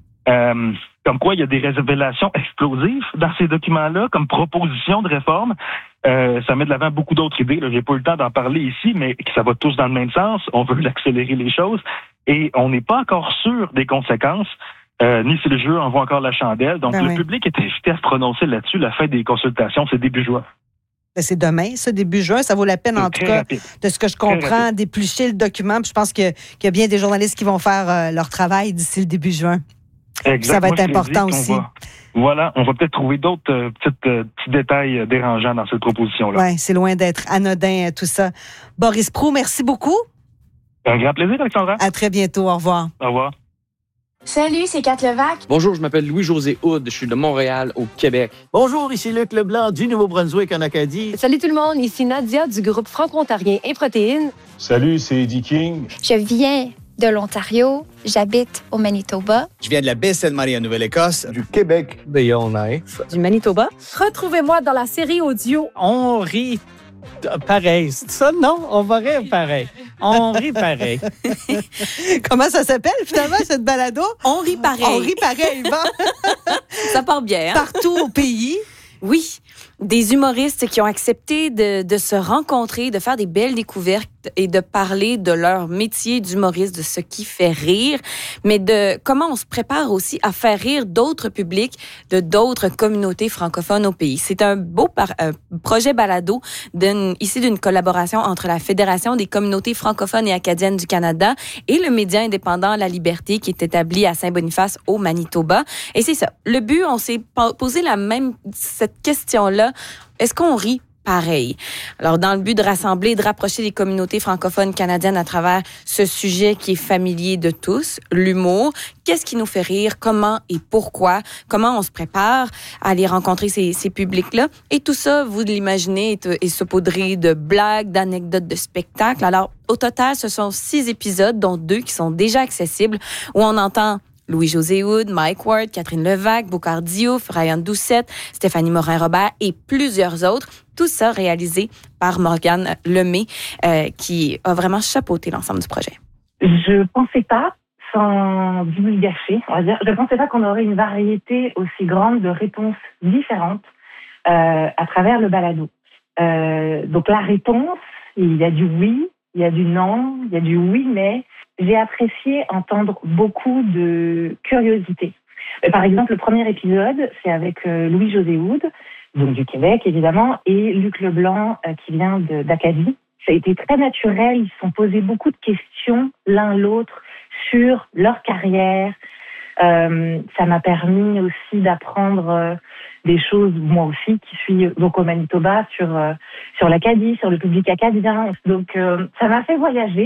O: Euh, comme quoi, il y a des révélations explosives dans ces documents-là, comme proposition de réforme. Euh, ça met de l'avant beaucoup d'autres idées. Là, j'ai pas eu le temps d'en parler ici, mais ça va tous dans le même sens. On veut accélérer les choses et on n'est pas encore sûr des conséquences. Euh, ni si le jeu envoie encore la chandelle. Donc, ben le oui. public est invité à se prononcer là-dessus. La fin des consultations, c'est début juin.
A: Ben c'est demain, ça, début juin. Ça vaut la peine, c'est en tout cas, rapide. De ce que je comprends, d'éplucher le document. Puis je pense que, qu'il y a bien des journalistes qui vont faire euh, leur travail d'ici le début juin.
O: Exact.
A: Ça va être
O: Moi,
A: important aussi.
O: Va, voilà, on va peut-être trouver d'autres euh, petites, euh, petits détails euh, dérangeants dans cette proposition-là.
A: Oui, c'est loin d'être anodin, tout ça. Boris Proulx, merci beaucoup.
O: Un grand plaisir, Alexandra.
A: À très bientôt. Au revoir.
O: Au revoir.
P: Salut, c'est Kat Levac.
Q: Bonjour, je m'appelle Louis-José Hood, je suis de Montréal, au Québec.
R: Bonjour, ici Luc Leblanc du Nouveau-Brunswick en Acadie.
S: Salut tout le monde, ici Nadia du groupe franco-ontarien et Protéines.
T: Salut, c'est Eddie King.
U: Je viens de l'Ontario, j'habite au Manitoba.
V: Je viens de la baie Sainte-Marie en Nouvelle-Écosse.
W: Du Québec, de Yellowknife.
S: Du Manitoba. Retrouvez-moi dans la série audio
R: On rit pareil. C'est ça? Non, on va rire pareil. On rit pareil.
A: Comment ça s'appelle, finalement, cette balado?
H: On rit pareil.
A: On rit pareil, bon.
H: Ça part bien, hein?
A: Partout au pays.
H: Oui. Des humoristes qui ont accepté de, de se rencontrer, de faire des belles découvertes et de parler de leur métier d'humoriste, de ce qui fait rire, mais de comment on se prépare aussi à faire rire d'autres publics de d'autres communautés francophones au pays. C'est un beau par, euh, projet balado d'une, ici d'une collaboration entre la Fédération des communautés francophones et acadiennes du Canada et le média indépendant La Liberté qui est établi à Saint-Boniface au Manitoba. Et c'est ça. Le but, on s'est posé la même, cette question-là. Est-ce qu'on rit pareil? Alors, dans le but de rassembler et de rapprocher les communautés francophones canadiennes à travers ce sujet qui est familier de tous, l'humour, qu'est-ce qui nous fait rire, comment et pourquoi, comment on se prépare à aller rencontrer ces, ces publics-là. Et tout ça, vous l'imaginez, est, est saupoudré de blagues, d'anecdotes, de spectacles. Alors, au total, ce sont six épisodes, dont deux qui sont déjà accessibles, où on entend Louis-José Hood, Mike Ward, Catherine Levac, Boucard Diouf, Ryan Doucette, Stéphanie Morin-Robert et plusieurs autres. Tout ça réalisé par Morgane Lemay, euh, qui a vraiment chapeauté l'ensemble du projet.
X: Je pensais pas, sans divulgacher, on va dire, je pensais pas qu'on aurait une variété aussi grande de réponses différentes euh, à travers le balado. Euh, donc la réponse, il y a du oui, il y a du non, il y a du oui, mais j'ai apprécié entendre beaucoup de curiosité. Par exemple, le premier épisode, c'est avec euh, Louis-José Hood, donc du Québec évidemment, et Luc Leblanc euh, qui vient de, d'Acadie. Ça a été très naturel, ils se sont posés beaucoup de questions l'un l'autre sur leur carrière. Euh, ça m'a permis aussi d'apprendre euh, des choses, moi aussi, qui suis donc au Manitoba, sur, euh, sur l'Acadie, sur le public acadien. Donc euh, ça m'a fait voyager.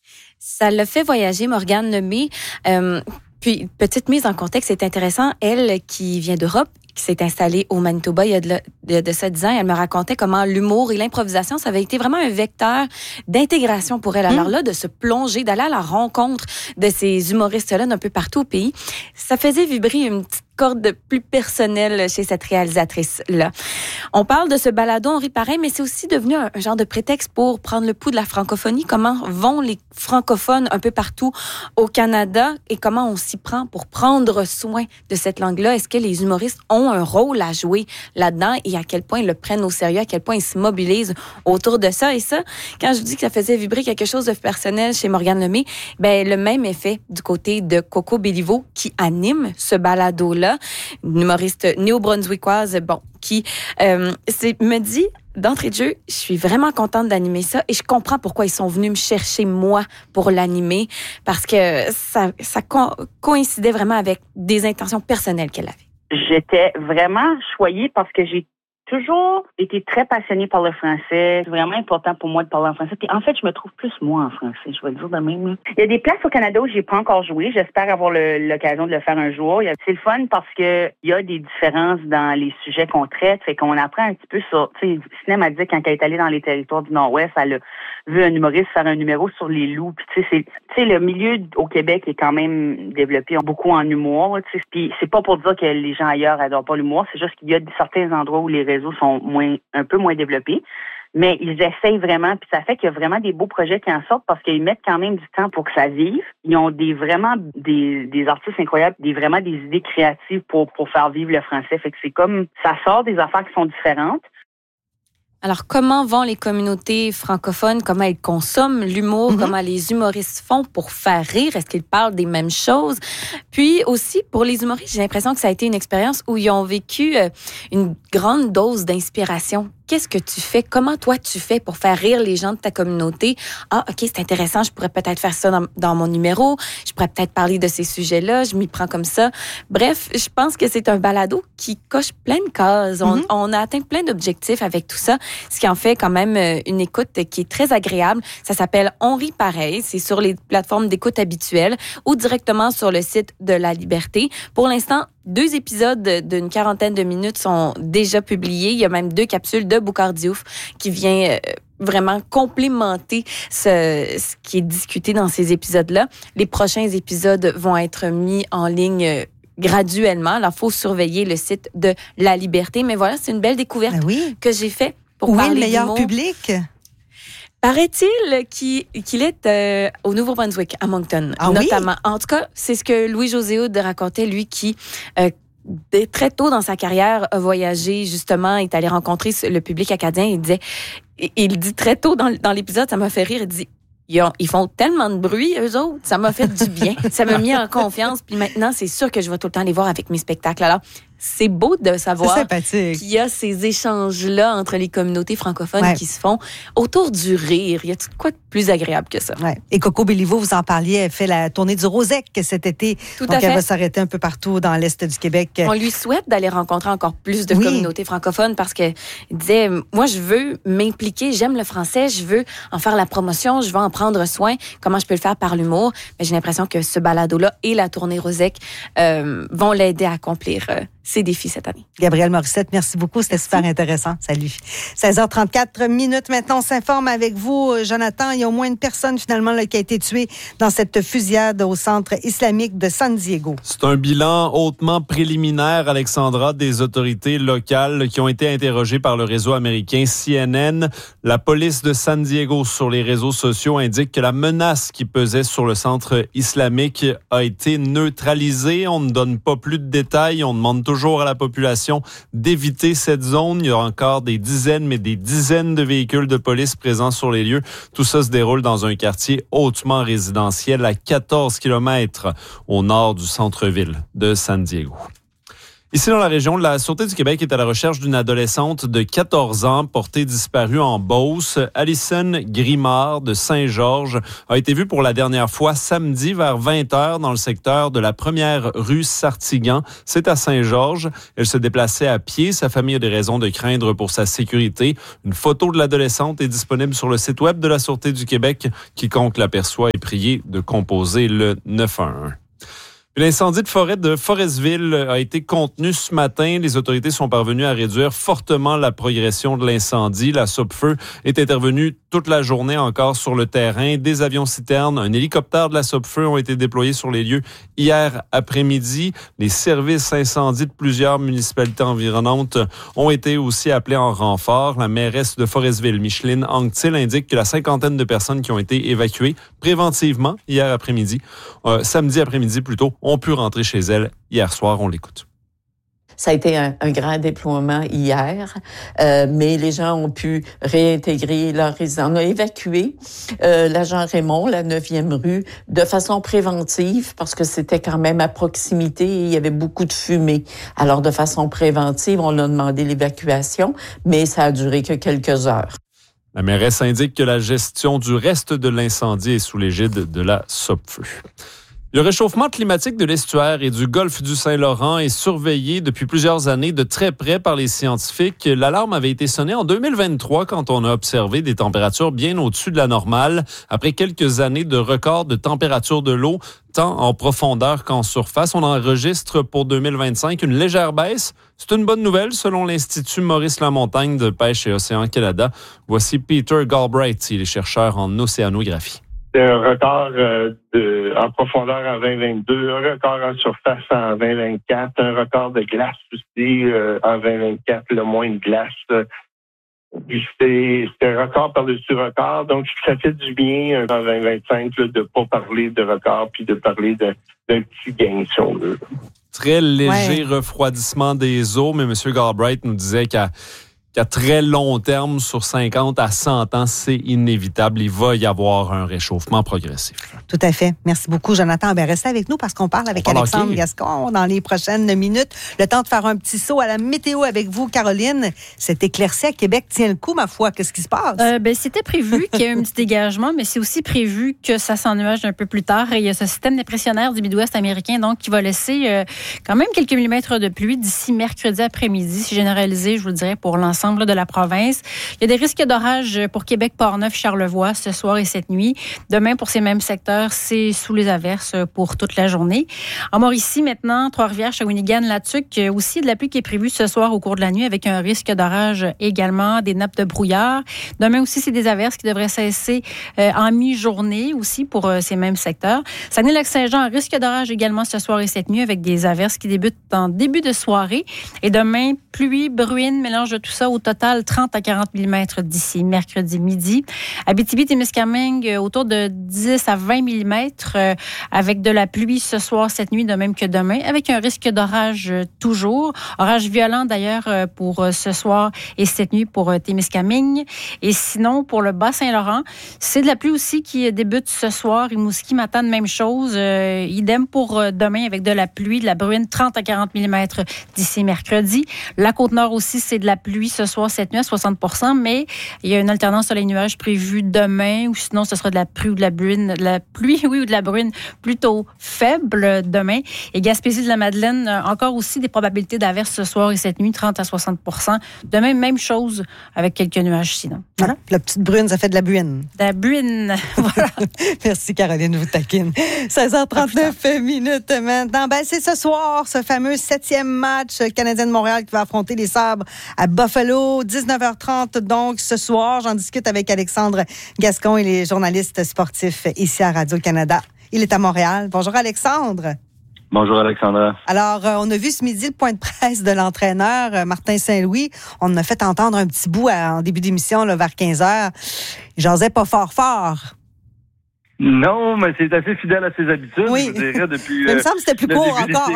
H: Ça l'a fait voyager, Morgane Lemay. Euh, puis, petite mise en contexte, c'est intéressant. Elle, qui vient d'Europe, qui s'est installée au Manitoba il y a de, de, de ça dix ans, elle me racontait comment l'humour et l'improvisation, ça avait été vraiment un vecteur d'intégration pour elle. Alors là, de se plonger, d'aller à la rencontre de ces humoristes-là d'un peu partout au pays, ça faisait vibrer une petite corde plus personnelle chez cette réalisatrice-là. On parle de ce balado, on rit pareil, mais c'est aussi devenu un, un genre de prétexte pour prendre le pouls de la francophonie. Comment vont les francophones un peu partout au Canada et comment on s'y prend pour prendre soin de cette langue-là? Est-ce que les humoristes ont un rôle à jouer là-dedans et à quel point ils le prennent au sérieux, à quel point ils se mobilisent autour de ça? Et ça, quand je dis que ça faisait vibrer quelque chose de personnel chez Morgane Lemay, ben, le même effet du côté de Coco Béliveau qui anime ce balado-là, une humoriste néo-brunswickoise, bon, qui euh, c'est, me dit d'entrée de jeu, je suis vraiment contente d'animer ça et je comprends pourquoi ils sont venus me chercher, moi, pour l'animer, parce que ça, ça co- coïncidait vraiment avec des intentions personnelles qu'elle avait.
Y: J'étais vraiment choyée parce que j'ai toujours été très passionnée par le français. C'est vraiment important pour moi de parler en français. Puis en fait, je me trouve plus moi en français, je vais le dire de même. Il y a des places au Canada où j'ai pas encore joué. J'espère avoir le, l'occasion de le faire un jour. C'est le fun parce que il y a des différences dans les sujets qu'on traite. Fait qu'on apprend un petit peu sur... Tu sais, Sinem a dit quand elle est allée dans les territoires du Nord-Ouest, elle a vu un humoriste faire un numéro sur les loups. Puis tu sais, c'est, tu sais, le milieu au Québec est quand même développé beaucoup en humour. Tu sais, puis c'est pas pour dire que les gens ailleurs adorent pas l'humour. C'est juste qu'il y a certains endroits où les réseaux sont moins, un peu moins développés, mais ils essayent vraiment, puis ça fait qu'il y a vraiment des beaux projets qui en sortent parce qu'ils mettent quand même du temps pour que ça vive. Ils ont des vraiment des, des artistes incroyables, des vraiment des idées créatives pour, pour faire vivre le français. Fait que c'est comme, ça sort des affaires qui sont différentes.
H: Alors, comment vont les communautés francophones? Comment elles consomment l'humour? Mm-hmm. Comment les humoristes font pour faire rire? Est-ce qu'ils parlent des mêmes choses? Puis aussi, pour les humoristes, j'ai l'impression que ça a été une expérience où ils ont vécu une grande dose d'inspiration qu'est-ce que tu fais? Comment toi tu fais pour faire rire les gens de ta communauté? Ah, OK, c'est intéressant, je pourrais peut-être faire ça dans, dans mon numéro, je pourrais peut-être parler de ces sujets-là, je m'y prends comme ça. Bref, je pense que c'est un balado qui coche plein de cases. On, mm-hmm. on a atteint plein d'objectifs avec tout ça, ce qui en fait quand même une écoute qui est très agréable. Ça s'appelle On rit pareil, c'est sur les plateformes d'écoute habituelles ou directement sur le site de La Liberté. Pour l'instant, deux épisodes d'une quarantaine de minutes sont déjà publiés. Il y a même deux capsules de Boukhar Diouf qui vient euh, vraiment complémenter ce, ce qui est discuté dans ces épisodes-là. Les prochains épisodes vont être mis en ligne euh, graduellement. Alors, il faut surveiller le site de La Liberté. Mais voilà, c'est une belle découverte ben oui. que j'ai faite pour
A: Où
H: parler
A: est le meilleur
H: d'humour.
A: public?
H: Paraît-il qu'il, qu'il est euh, au Nouveau-Brunswick, à Moncton, ah notamment. Oui? En tout cas, c'est ce que Louis-José Hood racontait, lui, qui, euh, dès très tôt dans sa carrière, a voyagé, justement, est allé rencontrer le public acadien. Il disait, il dit très tôt dans, dans l'épisode, ça m'a fait rire, il dit, ils, ont, ils font tellement de bruit, eux autres, ça m'a fait du bien. Ça m'a mis en confiance. Puis maintenant, c'est sûr que je vais tout le temps les voir avec mes spectacles. Alors, c'est beau de savoir qu'il y a ces échanges-là entre les communautés francophones ouais. qui se font autour du rire. Il y a tout quoi de plus agréable que ça?
A: Ouais. Et Coco Béliveau, vous en parliez, elle fait la tournée du Rosec cet été.
H: Tout
A: Donc,
H: à fait.
A: elle va s'arrêter un peu partout dans l'Est du Québec.
H: On lui souhaite d'aller rencontrer encore plus de oui. communautés francophones parce qu'il disait, moi, je veux m'impliquer, j'aime le français, je veux en faire la promotion, je veux en prendre soin. Comment je peux le faire par l'humour? Mais j'ai l'impression que ce balado-là et la tournée Rosec euh, vont l'aider à accomplir euh, ses défis cette année.
A: Gabrielle Morissette, merci beaucoup. C'était super intéressant. Salut. seize heures trente-quatre minutes. Maintenant, on s'informe avec vous, Jonathan. Il y a au moins une personne, finalement, là, qui a été tuée dans cette fusillade au centre islamique de San Diego.
B: C'est un bilan hautement préliminaire, Alexandra, des autorités locales qui ont été interrogées par le réseau américain C N N. La police de San Diego, sur les réseaux sociaux, indique que la menace qui pesait sur le centre islamique a été neutralisée. On ne donne pas plus de détails. On demande toujours à la population d'éviter cette zone. Il y a encore des dizaines, mais des dizaines de véhicules de police présents sur les lieux. Tout ça se déroule dans un quartier hautement résidentiel à quatorze kilomètres au nord du centre-ville de San Diego. Ici, dans la région, la Sûreté du Québec est à la recherche d'une adolescente de quatorze ans portée disparue en Beauce. Alison Grimard de Saint-Georges a été vue pour la dernière fois samedi vers vingt heures dans le secteur de la première rue Sartigan. C'est à Saint-Georges. Elle se déplaçait à pied. Sa famille a des raisons de craindre pour sa sécurité. Une photo de l'adolescente est disponible sur le site web de la Sûreté du Québec. Quiconque l'aperçoit est prié de composer le neuf un un. L'incendie de forêt de Forestville a été contenu ce matin. Les autorités sont parvenues à réduire fortement la progression de l'incendie. La Sopfeu est intervenue toute la journée encore sur le terrain. Des avions-citernes, un hélicoptère de la Sopfeu ont été déployés sur les lieux hier après-midi. Les services incendies de plusieurs municipalités environnantes ont été aussi appelés en renfort. La mairesse de Forestville, Micheline Anctil, indique que la cinquantaine de personnes qui ont été évacuées préventivement hier après-midi, euh, samedi après-midi plutôt, ont pu rentrer chez elles hier soir. On l'écoute.
C: Ça a été un, un grand déploiement hier, euh, mais les gens ont pu réintégrer leur résidence. On a évacué euh, l'agent Raymond, la neuvième rue, de façon préventive, parce que c'était quand même à proximité et il y avait beaucoup de fumée. Alors, de façon préventive, on a demandé l'évacuation, mais ça a duré que quelques heures.
B: La mairesse indique que la gestion du reste de l'incendie est sous l'égide de la Sopfeu. Le réchauffement climatique de l'estuaire et du golfe du Saint-Laurent est surveillé depuis plusieurs années de très près par les scientifiques. L'alarme avait été sonnée en deux mille vingt-trois quand on a observé des températures bien au-dessus de la normale après quelques années de records de température de l'eau, tant en profondeur qu'en surface. On enregistre pour deux mille vingt-cinq une légère baisse. C'est une bonne nouvelle selon l'Institut Maurice Lamontagne de Pêche et Océan Canada. Voici Peter Galbraith, il est chercheur en océanographie.
D: C'est un record euh, de, en profondeur en vingt vingt-deux, un record en surface en vingt vingt-quatre, un record de glace aussi euh, en vingt vingt-quatre, le moins de glace. Euh, c'est, c'est un record par-dessus record, donc ça fait du bien euh, en vingt vingt-cinq là, de ne pas parler de record puis de parler de, d'un petit gain, si on veut.
B: Très léger ouais. refroidissement des eaux, mais M. Galbraith nous disait qu'à qu'à très long terme, sur cinquante à cent ans, c'est inévitable. Il va y avoir un réchauffement progressif.
A: Tout à fait. Merci beaucoup, Jonathan. Ben, restez avec nous parce qu'on parle avec
B: parle
A: Alexandre
B: hockey.
A: Gascon dans les prochaines minutes. Le temps de faire un petit saut à la météo avec vous, Caroline. Cette éclaircie à Québec tient le coup, ma foi. Qu'est-ce qui se passe?
E: Euh, ben, c'était prévu qu'il y ait un petit dégagement, mais c'est aussi prévu que ça s'ennuage un peu plus tard. Et il y a ce système dépressionnaire du Midwest américain, donc, qui va laisser euh, quand même quelques millimètres de pluie d'ici mercredi après-midi. C'est généralisé, je vous le dirais, pour l'ensemble de la province. Il y a des risques d'orage pour Québec, Portneuf, Charlevoix ce soir et cette nuit. Demain, pour ces mêmes secteurs, c'est sous les averses pour toute la journée. En Mauricie, maintenant, Trois-Rivières, Shawinigan, Latuc, aussi de la pluie qui est prévue ce soir au cours de la nuit avec un risque d'orage également, des nappes de brouillard. Demain aussi, c'est des averses qui devraient cesser euh, en mi-journée aussi pour euh, ces mêmes secteurs. Saguenay-Lac-Saint-Jean, risque d'orage également ce soir et cette nuit avec des averses qui débutent en début de soirée. Et demain, pluie, bruine, mélange de tout ça. Au total, trente à quarante millimètres d'ici mercredi midi. Abitibi-Témiscamingue, autour de dix à vingt millimètres euh, avec de la pluie ce soir, cette nuit, de même que demain, avec un risque d'orage euh, toujours. Orage violent d'ailleurs euh, pour euh, ce soir et cette nuit pour euh, Témiscamingue. Et sinon, pour le Bas-Saint-Laurent, c'est de la pluie aussi qui débute ce soir. Rimouski, Matane, même chose. Euh, idem pour euh, demain avec de la pluie, de la bruine, trente à quarante millimètres d'ici mercredi. La Côte-Nord aussi, c'est de la pluie ce soir, cette nuit à soixante pour cent, mais il y a une alternance soleil-nuage prévue demain, ou sinon ce sera de la pluie ou de la bruine, de la pluie, oui, ou de la bruine plutôt faible demain. Et Gaspésie de la Madeleine, encore aussi des probabilités d'averses ce soir et cette nuit, trente à soixante pour cent. Demain, même chose avec quelques nuages sinon. Voilà.
A: La petite brune, ça fait de la buine.
E: De la buine, voilà.
A: Merci Caroline, vous taquine. seize heures trente-neuf minutes maintenant. Ben, c'est ce soir, ce fameux septième match canadien de Montréal qui va affronter les Sabres à Buffalo. dix-neuf heures trente donc ce soir. J'en discute avec Alexandre Gascon et les journalistes sportifs ici à Radio-Canada. Il est à Montréal. Bonjour Alexandre.
F: Bonjour Alexandra.
A: Alors, euh, on a vu ce midi le point de presse de l'entraîneur euh, Martin Saint-Louis. On a fait entendre un petit bout à, en début d'émission là, vers quinze heures. Il jasait pas fort fort.
F: Non, mais c'est assez fidèle à ses habitudes, oui. Je vous dirais, depuis...
A: Il me semble que c'était plus court encore.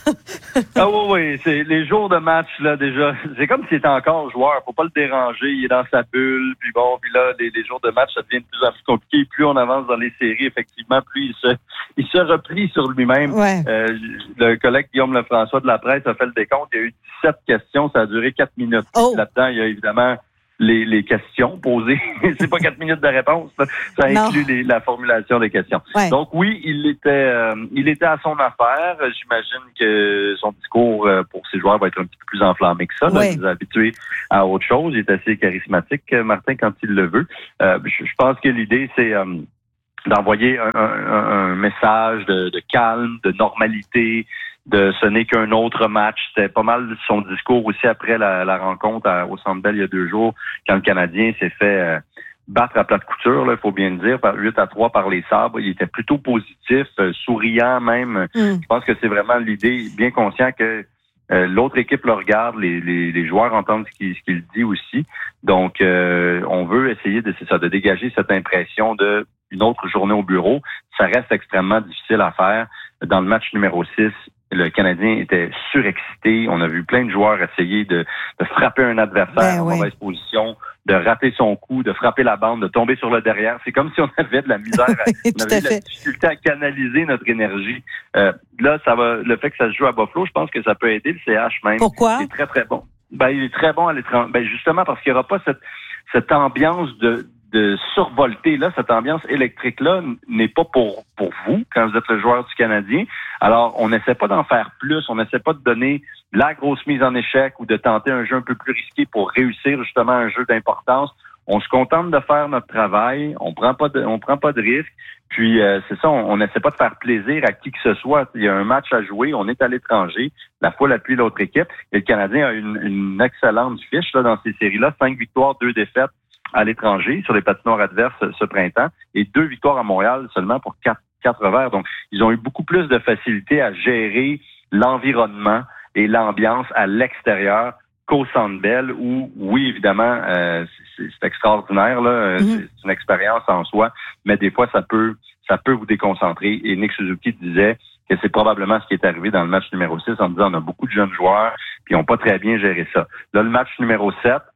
F: Ah oui, oui, c'est les jours de match, là, déjà, c'est comme s'il était encore joueur. Faut pas le déranger, il est dans sa bulle, puis bon, puis là, les, les jours de match, ça devient de plus en plus compliqué. Plus on avance dans les séries, effectivement, plus il se, il se replie sur lui-même. Ouais. Euh, le collègue Guillaume Lefrançois de la presse a fait le décompte. Il y a eu dix-sept questions, ça a duré quatre minutes. Oh. Là-dedans, il y a évidemment... Les, les questions posées. C'est pas quatre minutes de réponse. Là. Ça inclut les, la formulation des questions. Ouais. Donc oui, il était euh, il était à son affaire. J'imagine que son discours euh, pour ses joueurs va être un petit peu plus enflammé que ça. Ouais. Il est habitué à autre chose. Il est assez charismatique, Martin, quand il le veut. Euh, je, je pense que l'idée, c'est euh, d'envoyer un, un, un message de, de calme, de normalité, de ce n'est qu'un autre match. C'était pas mal son discours aussi après la, la rencontre à, au Centre Bell il y a deux jours, quand le Canadien s'est fait euh, battre à plate couture, il faut bien le dire, par huit à trois par les Sabres. Il était plutôt positif, euh, souriant même. Mm. Je pense que c'est vraiment l'idée, bien conscient que euh, l'autre équipe le regarde, les, les, les joueurs entendent ce qu'il, ce qu'il dit aussi. Donc, euh, on veut essayer de, c'est ça, de dégager cette impression de une autre journée au bureau. Ça reste extrêmement difficile à faire. Dans le match numéro six, le Canadien était surexcité. On a vu plein de joueurs essayer de, de frapper un adversaire ben, en oui. mauvaise position, de rater son coup, de frapper la bande, de tomber sur le derrière. C'est comme si on avait de la misère, à, on avait de la difficulté à canaliser notre énergie. Euh, là, ça va. Le fait que ça se joue à Buffalo, je pense que ça peut aider le C H même.
A: Pourquoi?
F: Il est très, très bon. Ben, il est très bon à l'étranger. Ben, justement parce qu'il n'y aura pas cette, cette ambiance de de survolter, là, cette ambiance électrique-là n'est pas pour pour vous, quand vous êtes le joueur du Canadien. Alors, on n'essaie pas d'en faire plus, on n'essaie pas de donner la grosse mise en échec ou de tenter un jeu un peu plus risqué pour réussir justement un jeu d'importance. On se contente de faire notre travail, on prend pas de, on prend pas de risques. Puis euh, c'est ça, on n'essaie pas de faire plaisir à qui que ce soit. Il y a un match à jouer, on est à l'étranger, la fois appuie l'autre équipe. Et le Canadien a une, une excellente fiche là dans ces séries-là, cinq victoires, deux défaites à l'étranger sur les patinoires adverses ce printemps et deux victoires à Montréal seulement pour quatre, quatre verts. Donc, ils ont eu beaucoup plus de facilité à gérer l'environnement et l'ambiance à l'extérieur qu'au Centre Bell où, oui, évidemment, euh, c'est, c'est extraordinaire, là, mm-hmm. c'est une expérience en soi, mais des fois, ça peut ça peut vous déconcentrer. Et Nick Suzuki disait que c'est probablement ce qui est arrivé dans le match numéro six en disant on a beaucoup de jeunes joueurs puis ils n'ont pas très bien géré ça. Là, le match numéro sept,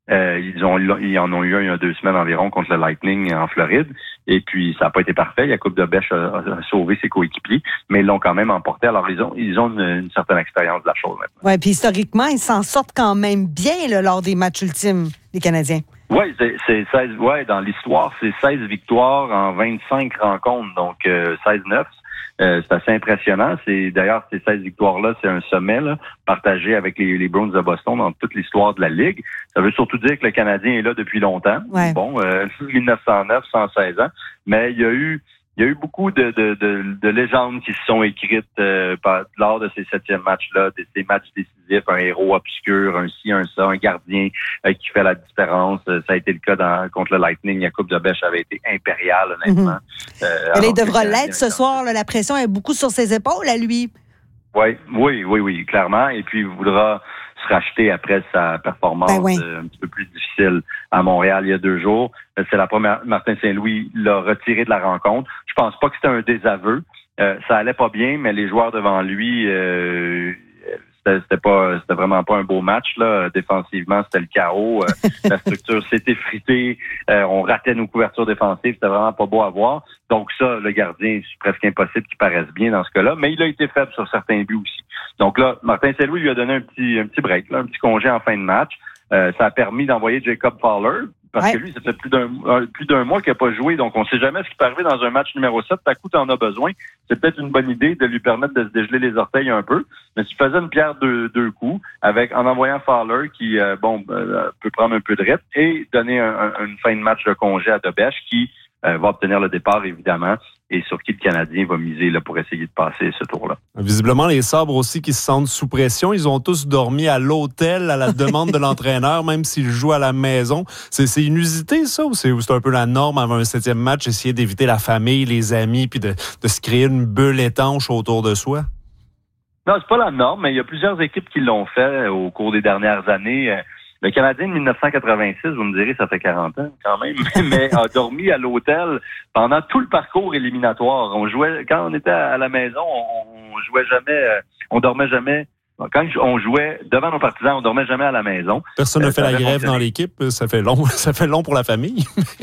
F: Euh, ils ont ils en ont eu un il y a deux semaines environ contre le Lightning en Floride. Et puis, ça n'a pas été parfait. Jakub Dobeš a, a sauvé ses coéquipiers, mais ils l'ont quand même emporté. Alors, ils ont, ils ont une, une certaine expérience de la chose maintenant.
A: Oui, puis historiquement, ils s'en sortent quand même bien là, lors des matchs ultimes, les Canadiens.
F: Oui, c'est, c'est seize. Ouais, dans l'histoire, c'est seize victoires en vingt-cinq rencontres, donc euh, seize neuf. Euh, c'est assez impressionnant. C'est d'ailleurs ces seize victoires-là, c'est un sommet là, partagé avec les, les Bruins de Boston dans toute l'histoire de la Ligue. Ça veut surtout dire que le Canadien est là depuis longtemps.
A: Ouais.
F: Bon, euh, mille neuf cent neuf, cent seize ans. Mais il y a eu il y a eu beaucoup de, de, de, de légendes qui se sont écrites euh, par, lors de ces septièmes matchs-là, de ces matchs décisifs, un héros obscur, un ci, un ça, un gardien euh, qui fait la différence. Euh, ça a été le cas dans, contre le Lightning. Jakub Dobeš avait été impérial, honnêtement. Mm-hmm. Euh,
A: il devra l'être ce soir. Là, la pression est beaucoup sur ses épaules à lui.
F: Oui, oui, oui, oui, clairement. Et puis, il voudra se racheter après sa performance ben oui. euh, un petit peu plus difficile à Montréal il y a deux jours. C'est la première. Martin Saint-Louis l'a retiré de la rencontre. Je pense pas que c'était un désaveu. Euh, ça allait pas bien, mais les joueurs devant lui, euh, c'était, c'était pas, c'était vraiment pas un beau match là. Défensivement, c'était le chaos. Euh, la structure s'était effritée. Euh, on ratait nos couvertures défensives. C'était vraiment pas beau à voir. Donc ça, le gardien, c'est presque impossible qu'il paraisse bien dans ce cas-là. Mais il a été faible sur certains buts aussi. Donc là, Martin Saint-Louis lui a donné un petit, un petit break, là, un petit congé en fin de match. Euh, ça a permis d'envoyer Jacob Fowler, parce ouais. que lui, ça fait plus d'un, plus d'un mois qu'il n'a pas joué, donc on ne sait jamais ce qui peut arriver dans un match numéro sept. T'as coup, t'en as besoin. C'est peut-être une bonne idée de lui permettre de se dégeler les orteils un peu. Mais tu faisais une pierre de deux coups, avec en envoyant Fowler, qui euh, bon euh, peut prendre un peu de rythme, et donner un, un, une fin de match de congé à Dobeš, qui euh, va obtenir le départ, évidemment, et sur qui le Canadien va miser là, pour essayer de passer ce tour-là.
B: Visiblement, les Sabres aussi qui se sentent sous pression. Ils ont tous dormi à l'hôtel à la demande de l'entraîneur, même s'ils jouent à la maison. C'est, c'est inusité, ça, ou c'est, ou c'est un peu la norme avant un septième match, essayer d'éviter la famille, les amis, puis de, de se créer une bulle étanche autour de soi?
F: Non, c'est pas la norme, mais il y a plusieurs équipes qui l'ont fait au cours des dernières années. Le Canadien de dix-neuf cent quatre-vingt-six, vous me direz, ça fait quarante ans quand même, mais a dormi à l'hôtel pendant tout le parcours éliminatoire. On jouait, quand on était à la maison, on, on jouait jamais, on dormait jamais. Quand on jouait devant nos partisans, on dormait jamais à la maison.
B: Personne n'a euh, fait la grève fonctionné. Dans l'équipe, ça fait long, ça fait long pour la famille.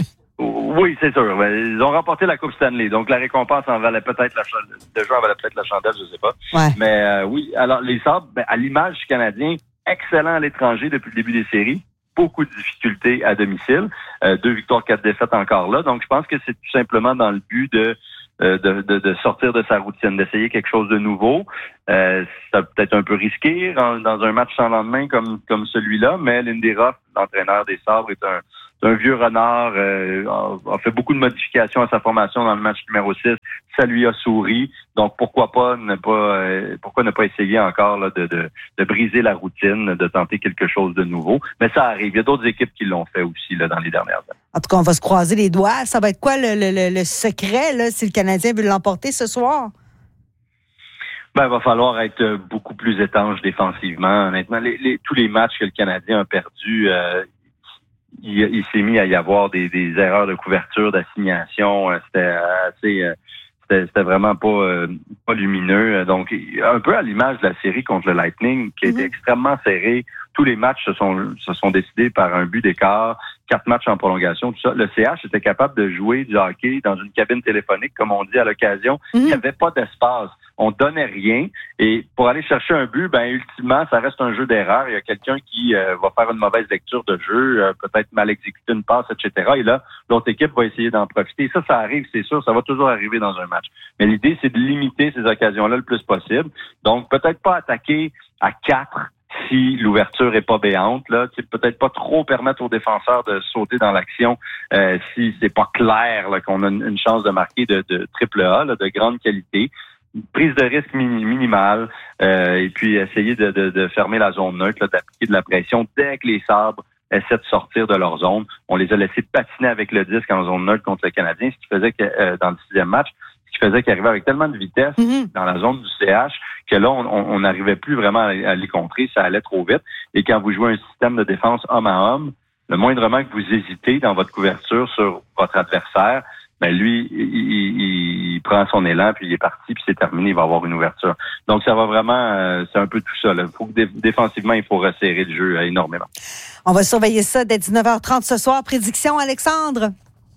F: Oui, c'est sûr. Ils ont remporté la Coupe Stanley, donc la récompense en valait peut-être la chandelle. Le jeu en valait peut-être la chandelle, je sais pas.
A: Ouais.
F: Mais euh, oui, alors les Sabres, ben, à l'image du Canadien, excellent à l'étranger depuis le début des séries. Beaucoup de difficultés à domicile. Euh, deux victoires, quatre défaites encore là. Donc, je pense que c'est tout simplement dans le but de euh, de, de, de sortir de sa routine, d'essayer quelque chose de nouveau. Euh, ça peut être un peu risqué dans, dans un match sans lendemain comme comme celui-là, mais Lindy Ruff, l'entraîneur des Sabres, est un un vieux renard, euh, a, a fait beaucoup de modifications à sa formation dans le match numéro six. Ça lui a souri. Donc, pourquoi pas ne pas euh, pourquoi ne pas essayer encore là, de, de, de briser la routine, de tenter quelque chose de nouveau. Mais ça arrive. Il y a d'autres équipes qui l'ont fait aussi là, dans les dernières années.
A: En tout cas, on va se croiser les doigts. Ça va être quoi le, le, le secret là, si le Canadien veut l'emporter ce soir?
F: Ben, il va falloir être beaucoup plus étanche défensivement. Honnêtement, les, les, tous les matchs que le Canadien a perdus, euh, Il, il s'est mis à y avoir des, des erreurs de couverture, d'assignation. C'était assez, c'était, c'était vraiment pas, euh, pas lumineux. Donc, un peu à l'image de la série contre le Lightning, qui a été mm-hmm. extrêmement serrée. Tous les matchs se sont, se sont décidés par un but d'écart, quatre matchs en prolongation, tout ça. Le C H était capable de jouer du hockey dans une cabine téléphonique, comme on dit à l'occasion. Mm-hmm. Il n'y avait pas d'espace. On donnait rien. Et pour aller chercher un but, ben ultimement, ça reste un jeu d'erreur. Il y a quelqu'un qui euh, va faire une mauvaise lecture de jeu, euh, peut-être mal exécuter une passe, et cetera. Et là, l'autre équipe va essayer d'en profiter. Et ça, ça arrive, c'est sûr. Ça va toujours arriver dans un match. Mais l'idée, c'est de limiter ces occasions-là le plus possible. Donc, peut-être pas attaquer à quatre si l'ouverture est pas béante, là, tu sais, peut-être pas trop permettre aux défenseurs de sauter dans l'action euh, si c'est pas clair là, qu'on a une chance de marquer de, de triple A, là, de grande qualité. Une prise de risque mini- minimale euh, et puis essayer de, de, de fermer la zone neutre, là, d'appliquer de la pression dès que les Sabres essaient de sortir de leur zone. On les a laissés patiner avec le disque en zone neutre contre le Canadien, ce qui faisait que euh, dans le sixième match, ce qui faisait qu'ils arrivaient avec tellement de vitesse mm-hmm. dans la zone du C H que là, on n'arrivait plus vraiment à, à les contrer, ça allait trop vite. Et quand vous jouez un système de défense homme à homme, le moindrement que vous hésitez dans votre couverture sur votre adversaire, ben lui, il, il, il prend son élan, puis il est parti, puis c'est terminé, il va avoir une ouverture. Donc, ça va vraiment, euh, c'est un peu tout ça. Là. Faut que dé- défensivement, il faut resserrer le jeu euh, énormément.
A: On va surveiller ça dès dix-neuf heures trente ce soir. Prédiction, Alexandre?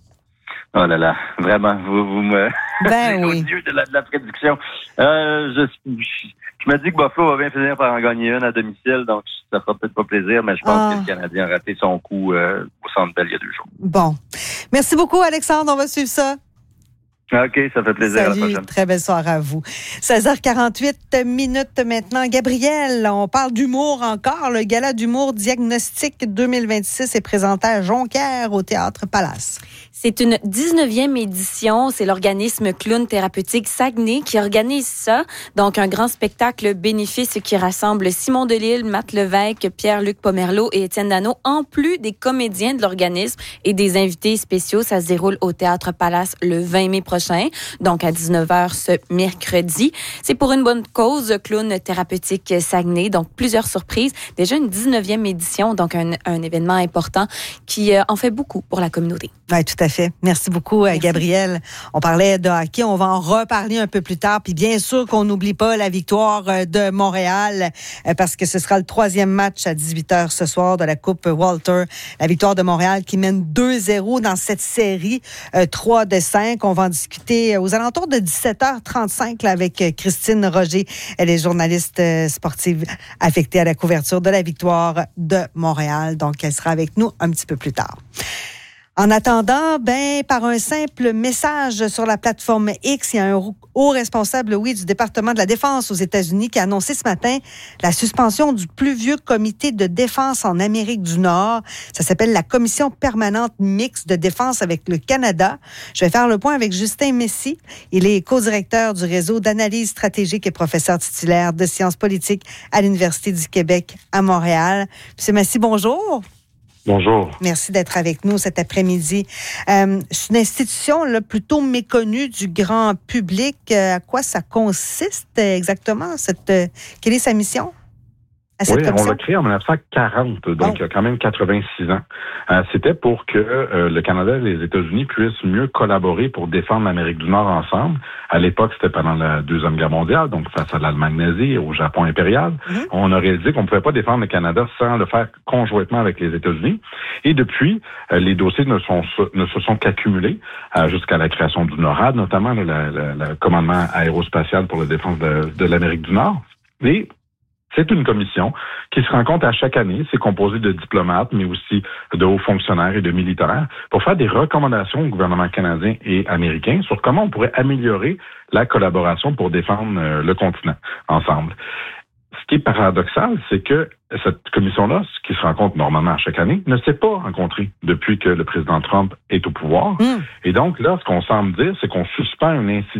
F: Oh là là, vraiment, vous, vous me...
A: Ben oui.
F: Au yeux de la, de la prédiction. Euh, je, je, je me dis que Buffalo va bien finir par en gagner une à domicile, donc ça fera peut-être pas plaisir, mais je pense ah. que le Canadien a raté son coup euh, au Centre Bell il y a deux jours.
A: Bon. Merci beaucoup, Alexandre. On va suivre ça.
F: OK, ça fait plaisir.
A: Salut,
F: à la prochaine.
A: Très belle soirée à vous. seize heures quarante-huit minutes maintenant. Gabriel, on parle d'humour encore. Le gala d'humour Diagnostic deux mille vingt-six est présenté à Jonquière au Théâtre Palace.
H: C'est une dix-neuvième édition. C'est l'organisme Clown Thérapeutique Saguenay qui organise ça. Donc, un grand spectacle bénéfice qui rassemble Simon Delille, Matt Lévesque, Pierre-Luc Pomerleau et Étienne Dano, en plus des comédiens de l'organisme et des invités spéciaux. Ça se déroule au Théâtre Palace le vingt mai prochain, donc à dix-neuf heures ce mercredi. C'est pour une bonne cause, Clown Thérapeutique Saguenay. Donc, plusieurs surprises. Déjà une dix-neuvième édition, donc un, un événement important qui euh, en fait beaucoup pour la communauté.
A: Oui, tout à fait. Merci beaucoup, Merci. Gabriel. On parlait de hockey, on va en reparler un peu plus tard. Puis bien sûr qu'on n'oublie pas la victoire de Montréal parce que ce sera le troisième match à dix-huit heures ce soir de la Coupe Walter. La victoire de Montréal qui mène deux zéro dans cette série, euh, trois de cinq. On va en discuter aux alentours de dix-sept heures trente-cinq là, avec Christine Roger. Elle est journaliste sportive affectée à la couverture de la victoire de Montréal. Donc, elle sera avec nous un petit peu plus tard. En attendant, ben, par un simple message sur la plateforme X, il y a un haut responsable, oui, du département de la Défense aux États-Unis qui a annoncé ce matin la suspension du plus vieux comité de défense en Amérique du Nord. Ça s'appelle la Commission permanente mixte de défense avec le Canada. Je vais faire le point avec Justin Messy. Il est co-directeur du réseau d'analyse stratégique et professeur titulaire de sciences politiques à l'Université du Québec à Montréal. Monsieur Messy, bonjour.
G: Bonjour.
A: Merci d'être avec nous cet après-midi. Euh, c'est une institution là, plutôt méconnue du grand public. Euh, à quoi ça consiste exactement? Cette, euh, quelle est sa mission?
G: Oui, on l'a créé en dix-neuf cent quarante, donc oh. il y a quand même quatre-vingt-six ans. Euh, c'était pour que euh, le Canada et les États-Unis puissent mieux collaborer pour défendre l'Amérique du Nord ensemble. À l'époque, c'était pendant la Deuxième Guerre mondiale, donc face à l'Allemagne nazie et au Japon impérial. Mm-hmm. On a réalisé qu'on ne pouvait pas défendre le Canada sans le faire conjointement avec les États-Unis. Et depuis, euh, les dossiers ne, sont, ne se sont qu'accumulés euh, jusqu'à la création du NORAD, notamment le, le, le commandement aérospatial pour la défense de, de l'Amérique du Nord. Et c'est une commission qui se rencontre à chaque année. C'est composé de diplomates, mais aussi de hauts fonctionnaires et de militaires pour faire des recommandations au gouvernement canadien et américain sur comment on pourrait améliorer la collaboration pour défendre euh, le continent ensemble. Ce qui est paradoxal, c'est que cette commission-là, qui se rencontre normalement à chaque année, ne s'est pas rencontrée depuis que le président Trump est au pouvoir. Mmh. Et donc, là, ce qu'on semble dire, c'est qu'on suspend un incident